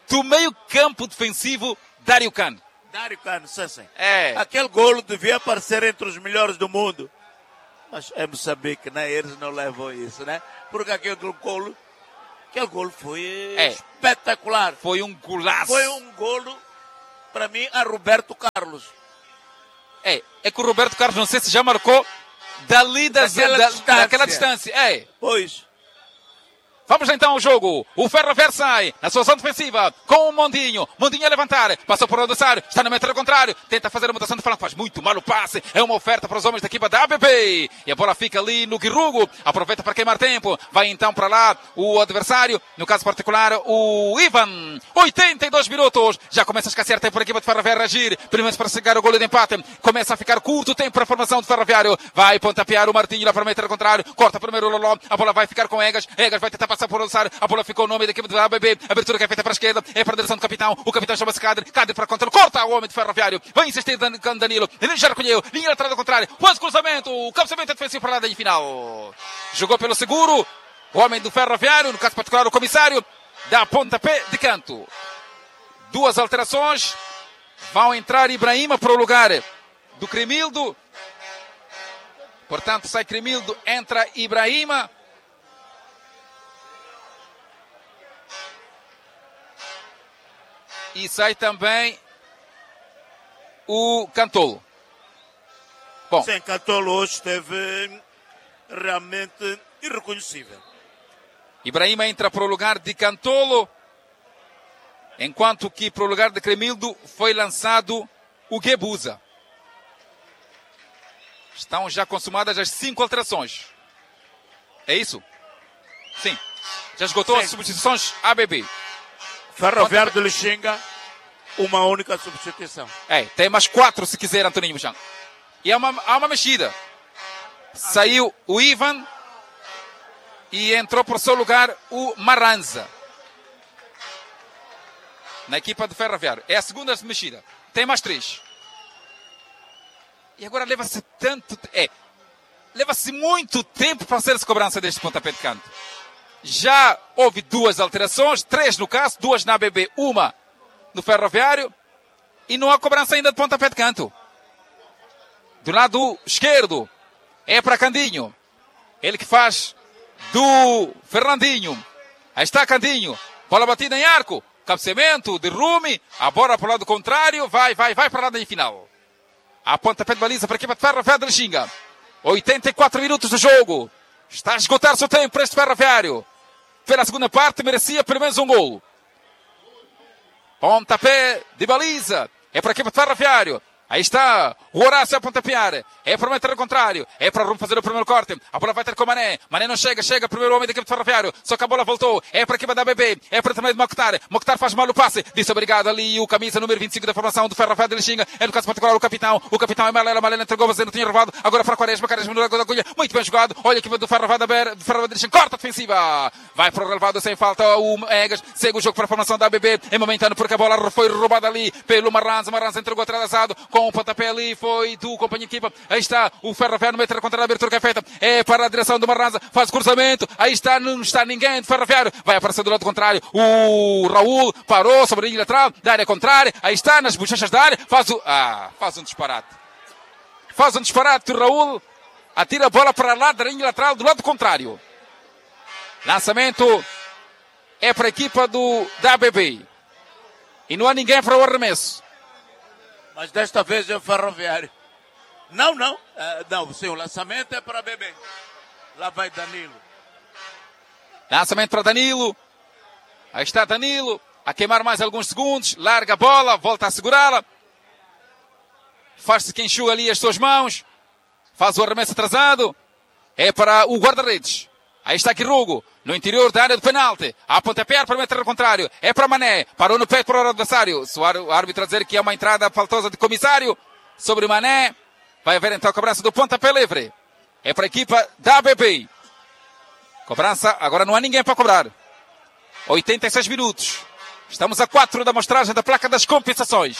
S1: do meio campo defensivo, Dário Khan.
S2: Dário Khan, sim.
S1: É.
S2: Aquele golo devia aparecer entre os melhores do mundo. Mas é Moçambique, né? Eles não levam isso, né? Porque aquele golo foi espetacular.
S1: Foi um golaço.
S2: Foi um golo, para mim, a Roberto Carlos.
S1: É que o Roberto Carlos, não sei se já marcou daquela distância. É.
S2: Pois.
S1: Vamos então ao jogo. O Ferroviário sai na sua zona defensiva com o Mondinho. Mondinho a levantar. Passou por o adversário. Está no metro contrário. Tenta fazer a mutação de flanco. Faz muito mal o passe. É uma oferta para os homens da equipa da ABB. E a bola fica ali no Guirrugo. Aproveita para queimar tempo. Vai então para lá o adversário. No caso particular, o Ivan. 82 minutos. Já começa a escassear tempo para a equipa de Ferroviário agir. Primeiro para chegar o golo de empate. Começa a ficar curto o tempo para a formação do Ferroviário. Vai pontapear o Martinho lá para o metro contrário. Corta primeiro o Loló. A bola vai ficar com Egas. Egas vai tentar passar por Alçar, a bola ficou no nome da equipe da ABB, abertura que é feita para a esquerda, é para a direção do capitão, o capitão chama-se Cadre para contra, corta o homem de Ferroviário, vai insistir Danilo, ele já recolheu, linha lateral do contrário, faz o cruzamento, o cabeceamento é defensivo para lá da final, jogou pelo seguro, o homem do Ferroviário, no caso particular o comissário, dá pontapé de canto, 2 alterações, vão entrar Ibrahima para o lugar do Cremildo, portanto sai Cremildo, entra Ibrahima. E sai também o Cantolo. Bom.
S2: Sim, Cantolo hoje esteve realmente irreconhecível.
S1: Ibrahima entra para o lugar de Cantolo, enquanto que para o lugar de Cremildo foi lançado o Guebuza. Estão já consumadas as 5 alterações. É isso? Sim. Já esgotou as substituições ABB.
S2: Ferroviário de Lixinga, uma única substituição.
S1: Tem mais 4 se quiser, Antoninho Machado. E há uma mexida. Saiu o Ivan e entrou por seu lugar o Maranza. Na equipa do Ferroviário. É a segunda mexida. Tem mais 3. E agora leva-se leva-se muito tempo para fazer essa cobrança deste pontapé de canto. Já houve 2 alterações, 3 no caso, 2 na ABB, 1 no Ferroviário, e não há cobrança ainda de pontapé de canto. Do lado esquerdo, é para Candinho. Ele que faz do Fernandinho. Aí está Candinho, bola batida em arco, cabeceamento de Rumi, a bola para o lado contrário, vai para a linha final. A pontapé de baliza para a equipa de Ferroviário de Lixinga. 84 minutos do jogo. Está a esgotar-se o tempo para este Ferroviário. Pela segunda parte, merecia pelo menos um golo. Pontapé de baliza. É para a equipe de Ferroviário. Aí está o Horácio a pontapear. É para o metro contrário. É para o Rumo fazer o primeiro corte. A bola vai ter com o Mané. Mané não chega. Primeiro homem da equipe de Ferroviário. Só que a bola voltou. É para a equipe da ABB. É para também de Mokhtar. Mokhtar faz mal o passe. Disse obrigado ali o camisa número 25 da formação do Ferroviário de Lixinga. É no caso particular o capitão. O capitão é Malela. Malela entregou, mas não tinha roubado. Agora para Quaresma. Quaresma no da agulha. Muito bem jogado. Olha a equipe do Ferroviário de Lixinga. Corta a defensiva. Vai para o relevado sem falta. O Egas. Segue o jogo para a formação da ABB. É momentâneo porque a bola foi roubada ali pelo Maranza. Maranza entregou atrasado com o pontapé ali. Foi do companheiro de equipa. Aí está o Ferroviário no metro contra a abertura que é feita. É para a direção do Maranza. Faz o cruzamento. Aí está, não está ninguém de Ferroviário. Vai aparecer do lado contrário. O Raul parou sobre a linha lateral da área contrária. Aí está, nas bochechas da área. Faz um disparate. Faz um disparate. O Raul atira a bola para lá da linha lateral do lado contrário. Lançamento é para a equipa da ABB. E não há ninguém para o arremesso.
S2: Mas desta vez é o Ferroviário. Não, sim, o lançamento é para a ABB. Lá vai Danilo.
S1: Lançamento para Danilo. Aí está Danilo. A queimar mais alguns segundos. Larga a bola, volta a segurá-la. Faz-se quem enxuga ali as suas mãos. Faz o arremesso atrasado. É para o guarda-redes. Aí está Guirrugo, no interior da área do penalti. A pontapé para o metro contrário. É para Mané. Parou no peito para o adversário. O árbitro a dizer que é uma entrada faltosa de comissário sobre Mané. Vai haver então a cobrança do pontapé livre. É para a equipa da ABB. Cobrança, agora não há ninguém para cobrar. 86 minutos. Estamos a 4 da amostragem da placa das compensações.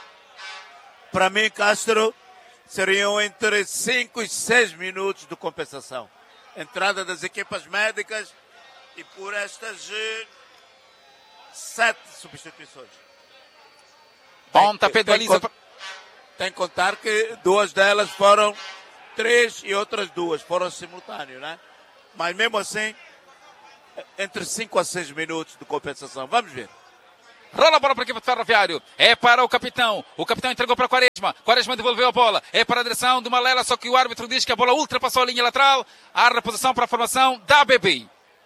S2: Para mim, Castro, seriam entre 5 e 6 minutos de compensação. Entrada das equipas médicas e por estas 7 substituições.
S1: Pontapé de baliza.
S2: Tem que contar que 2 delas foram 3 e outras 2 foram simultâneas, né? Mas mesmo assim, entre 5 a 6 minutos de compensação. Vamos ver.
S1: Rola a bola para a equipe do Ferroviário. É para o capitão. O capitão entregou para Quaresma. Quaresma devolveu a bola. É para a direção do Malela, só que o árbitro diz que a bola ultrapassou a linha lateral. Há reposição para a formação da ABB.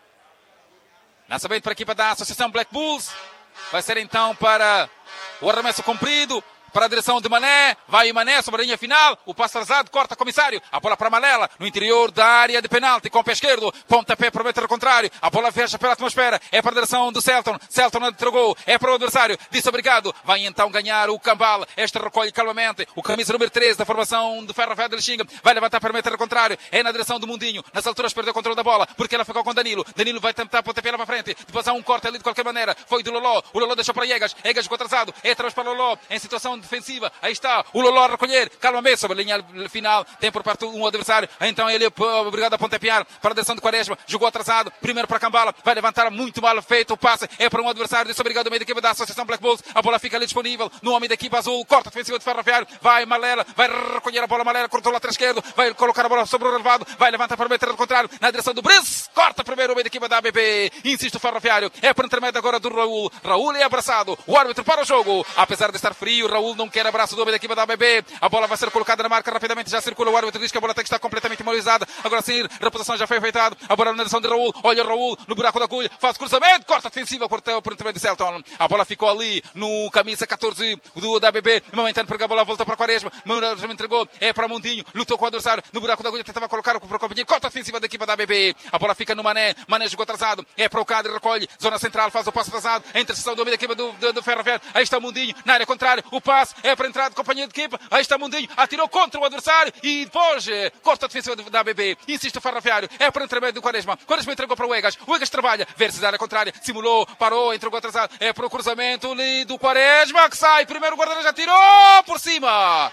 S1: Lançamento para a equipe da Associação Black Bulls. Vai ser então para o arremesso comprido. Para a direção de Mané, vai Mané sobre a linha final, o passo atrasado, corta comissário, a bola para Malela, no interior da área de penalti, com o pé esquerdo, pontapé para o metro contrário, a bola fecha pela atmosfera, é para a direção do Celton entregou, é para o adversário, disse obrigado, vai então ganhar o Cambal, este recolhe calmamente, o camisa número 13 da formação do Ferroviário de Lixinga, vai levantar para o metro contrário, é na direção do Mundinho, nas alturas perdeu o controle da bola, porque ela ficou com Danilo vai tentar pontapé lá para frente, depois há um corte ali de qualquer maneira, foi do Loló, o Loló deixou para Egas ficou atrasado, é atrás para o Loló, em situação defensiva, aí está o Loló a recolher, calmamente sobre a linha final, tem por parte um adversário, então ele é obrigado a pontapear para a direção de Quaresma, jogou atrasado, primeiro para Cambala, vai levantar muito mal feito o passe, é para um adversário, disse obrigado ao meio da equipe da Associação Black Bulls, a bola fica ali disponível, no homem da equipe azul, corta defensiva de Ferroviário, vai Malela, vai recolher a bola, Malela cortou o lateral esquerdo, vai colocar a bola sobre o relevado, vai levantar para o meio contrário, na direção do Brice, corta primeiro o meio da equipe da ABB, insiste o Ferroviário, é para o intermédio agora do Raul é abraçado, o árbitro para o jogo, apesar de estar frio, Raul não quer abraço do homem da equipe da ABB, a bola vai ser colocada na marca rapidamente, já circula o árbitro, diz que a bola tem que estar completamente imobilizada, agora sim, reposição já foi feita, a bola na direção de Raul, olha Raul no buraco da agulha, faz cruzamento, corta defensiva, cortou por intermédio de Celton, a bola ficou ali no camisa 14 da ABB, momentâneo porque a bola volta para Quaresma, Quaresma entregou, é para Mundinho, lutou com o adversário, no buraco da agulha, tentava colocar para o companheiro, corta defensiva da equipa da ABB, a bola fica no Mané, Mané jogou atrasado, é para o Cadre, recolhe, zona central, faz o passo atrasado, a interseção do homem da equipa do Ferroviário, aí está Mundinho, na área contrária, o passe é para a entrada do companheiro de equipa, aí está Mundinho, atirou contra o adversário e depois corta a defensiva da ABB, insiste o Ferroviário, é para o intermédio do Quaresma entregou para o Egas trabalha, versus da área contrária, simulou, parou, entregou atrasado, é para o cruzamento ali do Quaresma, que sai, primeiro o guarda-redes já tirou por cima,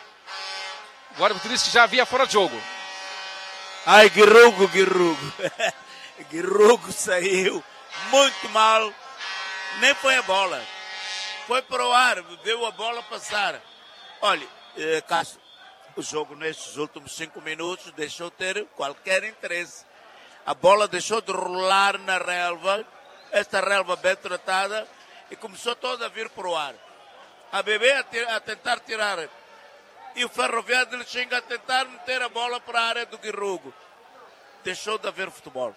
S1: o árbitro disse que já havia fora de jogo.
S2: Ai, Guirrugo Guirrugo saiu muito mal, nem foi a bola, foi para o ar, viu a bola passar. Olha, Castro, o jogo nestes últimos 5 minutos deixou de ter qualquer interesse. A bola deixou de rolar na relva, esta relva bem tratada, e começou toda a vir para o ar. A BB a tentar tirar, e o Ferroviário de Lixinga a tentar meter a bola para a área do Guirrugo. Deixou de haver futebol.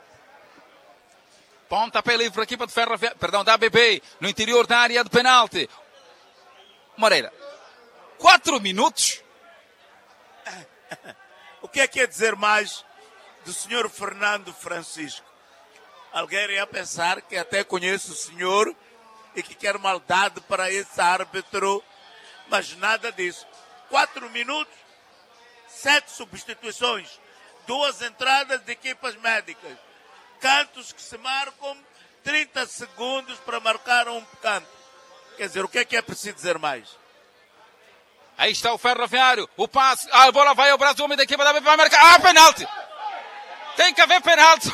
S1: Pontapé livre para a equipa de Ferroviário, da ABB, no interior da área de penalti. Moreira, 4 minutos.
S2: O que é que é dizer mais do senhor Fernando Francisco? Alguém ia pensar que até conhece o senhor e que quer maldade para esse árbitro, mas nada disso. 4 minutos, 7 substituições, 2 entradas de equipas médicas, cantos que se marcam, 30 segundos para marcar um canto. Quer dizer, o que é preciso dizer mais?
S1: Aí está o Ferroviário, o passe, a bola vai ao braço do homem da equipa da ABB, vai marcar, penalti! Tem que haver penalti!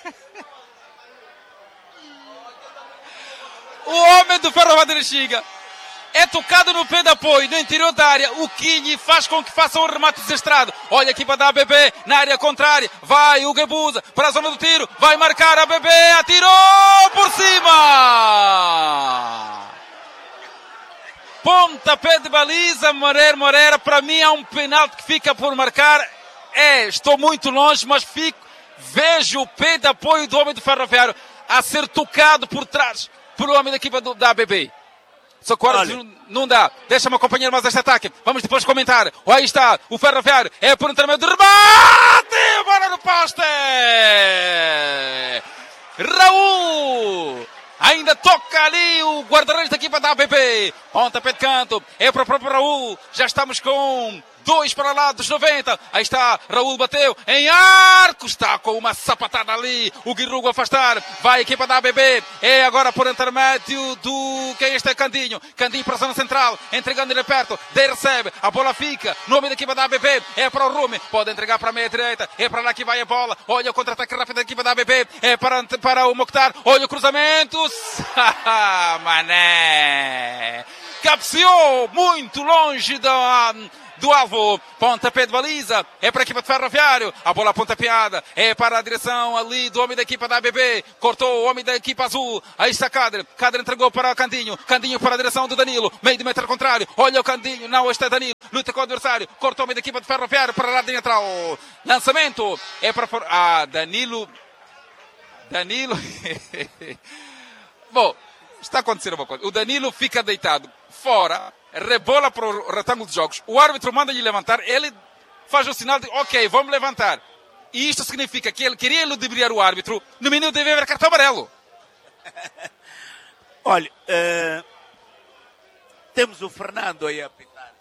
S1: O homem do Ferroviário de Lixinga é tocado no pé de apoio, no interior da área, o Quini faz com que faça um remate desestrado, olha a equipa da ABB, na área contrária, vai o Gebuza, para a zona do tiro, vai marcar a ABB, atirou por cima! Pontapé de baliza, Moreira, para mim é um penalti que fica por marcar. Estou muito longe, mas vejo o pé de apoio do homem do Ferroviário a ser tocado por trás pelo homem da equipa da ABB. Só que não dá. Deixa-me acompanhar mais este ataque. Vamos depois comentar. Aí está o Ferroviário. É por um intermédio de rebate. Bola no poste. Raul. Ainda toca ali o guarda-redes da equipa da ABB. Pontapé de canto. É para o próprio Raul. Já estamos com 2 para lá dos 90. Aí está, Raul bateu em arco, está com uma sapatada ali, o Guirrugo a afastar, vai a equipa da ABB, é agora por intermédio do, quem este é Candinho para a zona central, entregando ele perto, daí recebe, a bola fica, nome da equipa da ABB, é para o Rumi, pode entregar para a meia direita, é para lá que vai a bola, olha o contra-ataque rápido da equipa da ABB, é para o Mokhtar, olha o cruzamento, mané, cabeceou muito longe do alvo, pontapé de baliza, é para a equipa de Ferroviário, a bola pontapeada, é para a direção ali do homem da equipa da ABB, cortou o homem da equipa azul, aí está Cadre entregou para o Candinho para a direção do Danilo, meio de metro contrário, olha o Candinho, não, este é Danilo, luta com o adversário, cortou o homem da equipa de Ferroviário para lá dentro, lançamento, é para Danilo, bom, está acontecendo uma coisa, o Danilo fica deitado fora, rebola para o retângulo de jogos, o árbitro manda-lhe levantar, ele faz o sinal de ok, vamos levantar, e isto significa que ele queria ludibriar o árbitro, no minuto deve haver cartão amarelo.
S2: Olha, temos o Fernando aí a apitar.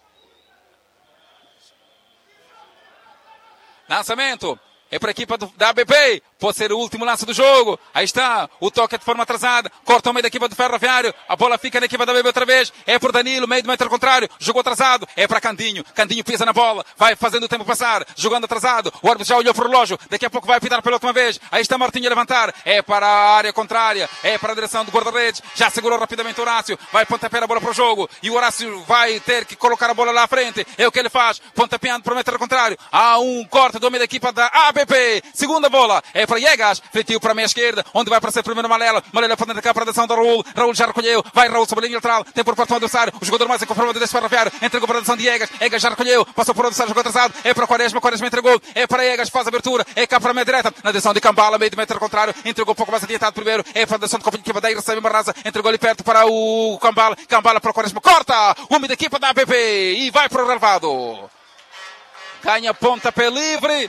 S1: Lançamento, é para a equipa da ABB, pode ser o último lance do jogo, aí está, o toque de forma atrasada, corta o meio da equipa do Ferroviário, a bola fica na equipa da ABB outra vez, é por Danilo, meio do metro contrário, jogou atrasado, é para Candinho pisa na bola, vai fazendo o tempo passar, jogando atrasado, o árbitro já olhou para o relógio, daqui a pouco vai apitar pela última vez, aí está Martinho a levantar, é para a área contrária, é para a direção do guarda-redes, já segurou rapidamente o Horácio, vai pontapear a bola para o jogo, e o Horácio vai ter que colocar a bola lá à frente, é o que ele faz, pontapeando para o metro contrário, há um corte do meio da equipa da ABB, segunda bola, é para Iegas, feitiço para a meia esquerda, onde vai aparecer primeiro Malela pode atacar para a direção do Raul já recolheu, vai Raul sobre a linha lateral, tem por parte do adversário, o jogador mais inconformado deste Ferroviário, entregou para a direção de Iegas já recolheu, passou por o adversário, jogou atrasado, é para Quaresma entregou, é para Iegas, faz a abertura, é cá para a meia direita, na direção de Cambala, meio de metro contrário, entregou um pouco mais adiantado primeiro, é para a direção de Copa daí recebe Marraza, entregou ali perto para o Cambala para o Quaresma, corta, o homem da equipa da ABB e vai para o relevado, ganha pontapé livre,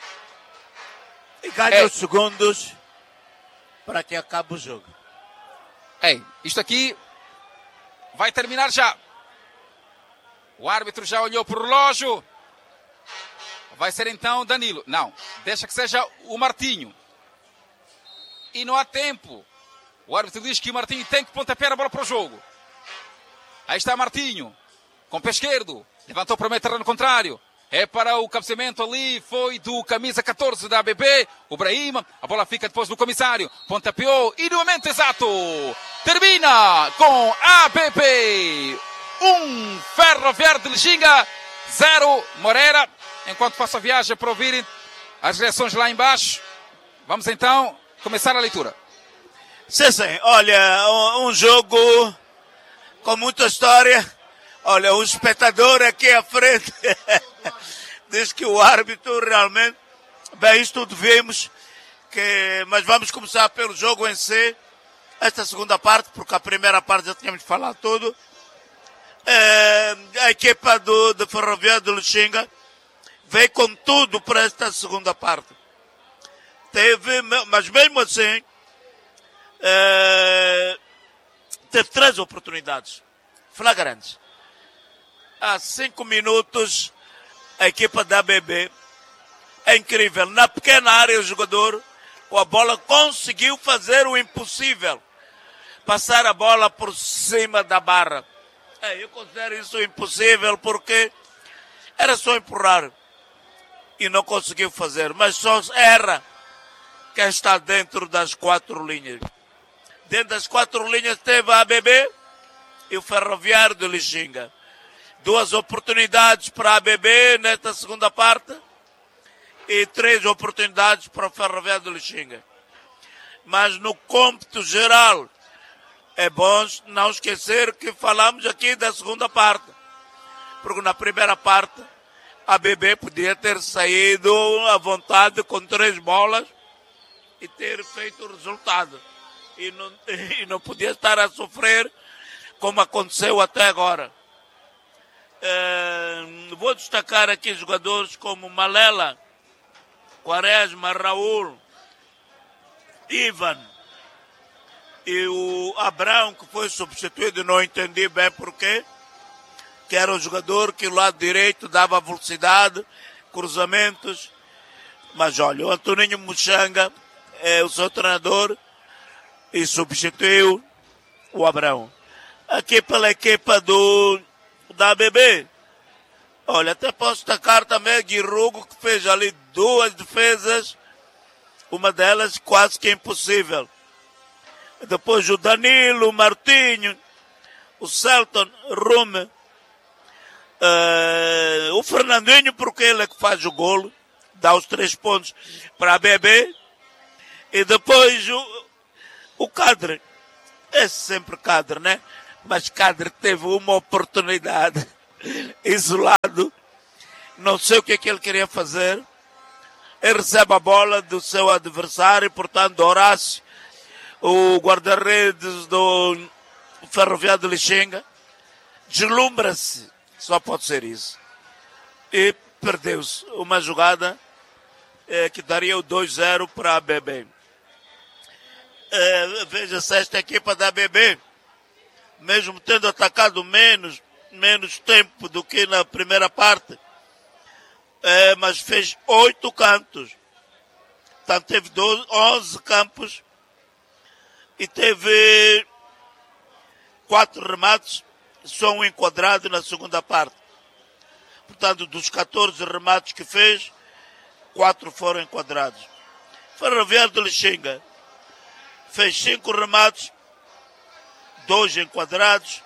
S2: e ganha os segundos para que acabe o jogo.
S1: Isto aqui vai terminar já. O árbitro já olhou para o relógio. Vai ser então Danilo. Não, deixa que seja o Martinho. E não há tempo. O árbitro diz que o Martinho tem que pontapear a bola para o jogo. Aí está Martinho, com o pé esquerdo. Levantou para o meio terreno contrário. É para o cabeceamento ali, foi do camisa 14 da ABB, o Brahim, a bola fica depois do comissário, pontapeou e no momento exato, termina com ABB 1, Ferroviário de Lixinga 0, Moreira, enquanto faço a viagem para ouvirem as reações lá embaixo, vamos então começar a leitura.
S2: Sim, olha, um jogo com muita história. Olha, o espectador aqui à frente diz que o árbitro realmente... Bem, isto tudo vimos, mas vamos começar pelo jogo em si. Esta segunda parte, porque a primeira parte já tínhamos falado tudo. A equipa de Ferroviário de Lixinga veio com tudo para esta segunda parte. Mas mesmo assim, teve 3 oportunidades flagrantes. Há 5 minutos, a equipa da ABB, é incrível, na pequena área o jogador, com a bola, conseguiu fazer o impossível, passar a bola por cima da barra. Eu considero isso impossível porque era só empurrar e não conseguiu fazer, mas só erra quem está dentro das 4 linhas. Dentro das 4 linhas teve a ABB e o Ferroviário de Lixinga. 2 oportunidades para a ABB nesta segunda parte e 3 oportunidades para o Ferroviário de Lixinga. Mas no cômputo geral, é bom não esquecer que falamos aqui da segunda parte. Porque na primeira parte, a ABB podia ter saído à vontade com 3 bolas e ter feito o resultado. E não podia estar a sofrer como aconteceu até agora. Vou destacar aqui jogadores como Malela, Quaresma, Raul, Ivan e o Abrão, que foi substituído, não entendi bem porquê. que era o jogador que o lado direito dava velocidade, cruzamentos. Mas olha, o Antoninho Muxanga é o seu treinador e substituiu o Abrão. Aqui pela equipa da ABB, olha, até posso destacar também Guirrugo, que fez ali 2 defesas, uma delas quase que impossível. Depois o Danilo, o Martinho, o Celton, Rume, o Fernandinho, porque ele é que faz o golo, dá os 3 pontos para a BB, e depois o Cadre, é sempre Cadre, né? Mas Cadre teve uma oportunidade, isolado, não sei o que é que ele queria fazer, ele recebe a bola do seu adversário, portanto Horácio, o guarda-redes do Ferroviário de Lixinga, deslumbra-se, só pode ser isso, e perdeu-se uma jogada que daria o 2-0 para a ABB. Veja-se, esta equipa da ABB, mesmo tendo atacado menos tempo do que na primeira parte, mas fez 8 cantos. Portanto, teve 11 campos e teve 4 remates, só um enquadrado na segunda parte. Portanto, dos 14 remates que fez, 4 foram enquadrados. Ferroviário de Lixinga fez 5 remates, 2 enquadrados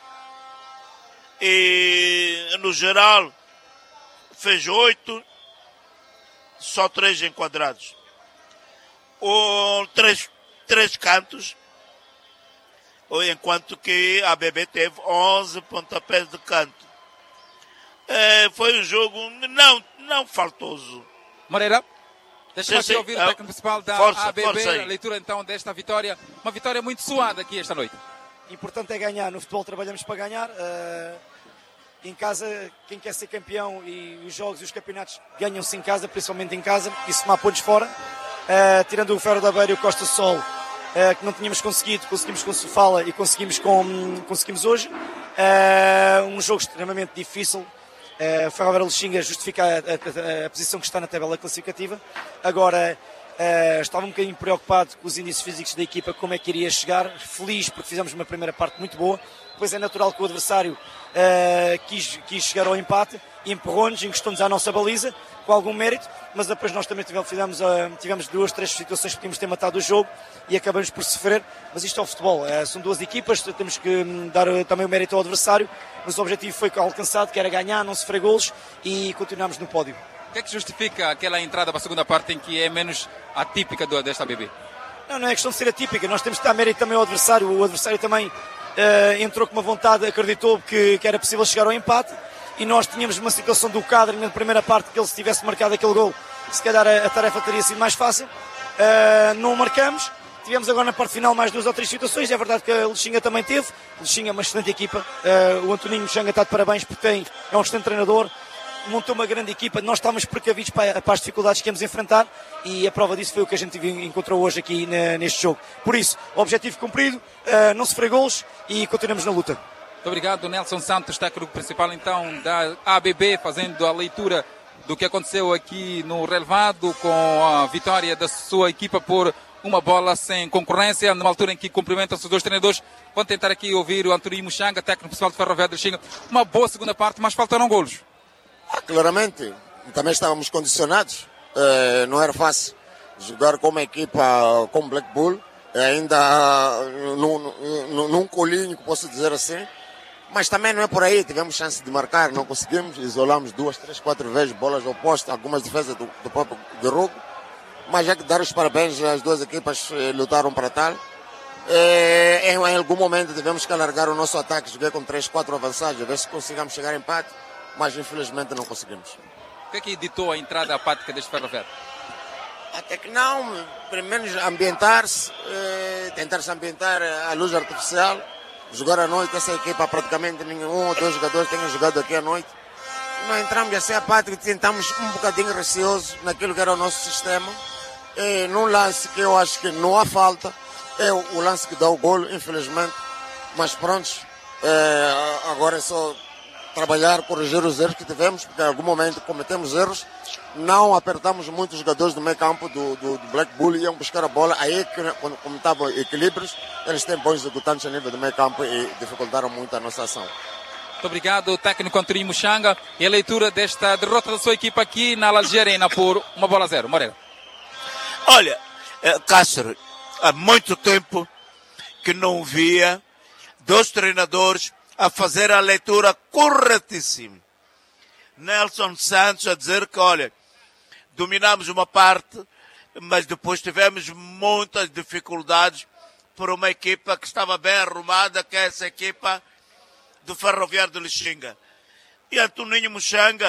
S2: e no geral fez 8, só 3 enquadrados. 3 cantos, enquanto que a ABB teve 11 pontapés de canto. Foi um jogo não faltoso.
S1: Moreira, deixa-me aqui ouvir o técnico principal da ABB, a leitura então desta vitória, uma vitória muito suada aqui esta noite.
S3: Importante é ganhar, no futebol trabalhamos para ganhar, em casa quem quer ser campeão e os jogos e os campeonatos ganham-se em casa, principalmente em casa, e somar pontos fora, tirando o Ferro da Beira e o Costa Sol, que não tínhamos conseguido, conseguimos com o Sofala e conseguimos hoje, um jogo extremamente difícil. O Ferro da Beira Lixinga justifica a posição que está na tabela classificativa. Agora estava um bocadinho preocupado com os índices físicos da equipa, como é que iria chegar, feliz porque fizemos uma primeira parte muito boa, depois é natural que o adversário quis chegar ao empate, empurrou-nos, encostou-nos à nossa baliza, com algum mérito, mas depois nós também tivemos 2, 3 situações que podíamos ter matado o jogo e acabamos por sofrer, mas isto é o futebol, são 2 equipas, temos que dar também o mérito ao adversário, mas o objetivo foi alcançado, que era ganhar, não sofrer golos e continuarmos no pódio.
S1: O que é que justifica aquela entrada para a segunda parte em que é menos atípica desta ABB?
S3: Não é questão de ser atípica, nós temos que dar mérito também ao adversário, o adversário também entrou com uma vontade, acreditou que era possível chegar ao empate e nós tínhamos uma situação do Cadre na primeira parte que ele se tivesse marcado aquele gol, se calhar a tarefa teria sido mais fácil, não marcamos, tivemos agora na parte final mais 2 ou 3 situações, é verdade que a Lixinga também teve, Lixinga é uma excelente equipa, o Antoninho Muxanga está de parabéns porque é um excelente treinador, montou uma grande equipa, nós estávamos precavidos para as dificuldades que íamos enfrentar e a prova disso foi o que a gente encontrou hoje aqui neste jogo. Por isso, objetivo cumprido, não sofrer golos e continuamos na luta.
S1: Muito obrigado, Nelson Santos, técnico principal então da ABB, fazendo a leitura do que aconteceu aqui no relevado com a vitória da sua equipa por uma bola sem concorrência, numa altura em que cumprimentam-se os 2 treinadores. Vamos tentar aqui ouvir o Antoninho Muxanga, técnico principal do Ferroviário de Lixinga. Uma boa segunda parte, mas faltaram golos.
S4: Claramente, também estávamos condicionados, não era fácil jogar com uma equipa como Black Bull, ainda num colinho, que posso dizer assim, mas também não é por aí, tivemos chance de marcar, não conseguimos, isolamos 2, 3, 4 vezes bolas opostas, algumas defesas do próprio Guirrugo, mas já que dar os parabéns, as 2 equipas lutaram para tal. Em algum momento tivemos que alargar o nosso ataque, joguei com 3, 4 avançados, a ver se conseguimos chegar a empate, mas infelizmente não conseguimos.
S1: O que é que ditou a entrada apática deste Ferroviário?
S4: Até que não, pelo menos ambientar-se, tentar se ambientar à luz artificial, jogar à noite, essa equipa praticamente nenhum ou 2 jogadores tenham jogado aqui à noite. Não entramos assim apático, tentamos um bocadinho receoso naquilo que era o nosso sistema, num lance que eu acho que não há falta, é o lance que dá o golo, infelizmente, mas pronto, agora é só trabalhar, corrigir os erros que tivemos, porque em algum momento cometemos erros, não apertamos muito os jogadores do meio campo do Black Bull, iam buscar a bola, aí quando estavam equilíbrios, eles têm bons executantes a nível do meio campo e dificultaram muito a nossa ação.
S1: Muito obrigado, técnico António Muxanga, e a leitura desta derrota da sua equipa aqui na Alger Arena por 1-0. Moreira.
S2: Olha, Cássio, há muito tempo que não via dois treinadores a fazer a leitura corretíssima. Nelson Santos a dizer que, olha, dominamos uma parte, mas depois tivemos muitas dificuldades por uma equipa que estava bem arrumada, que é essa equipa do Ferroviário de Lixinga. E Antoninho Muxanga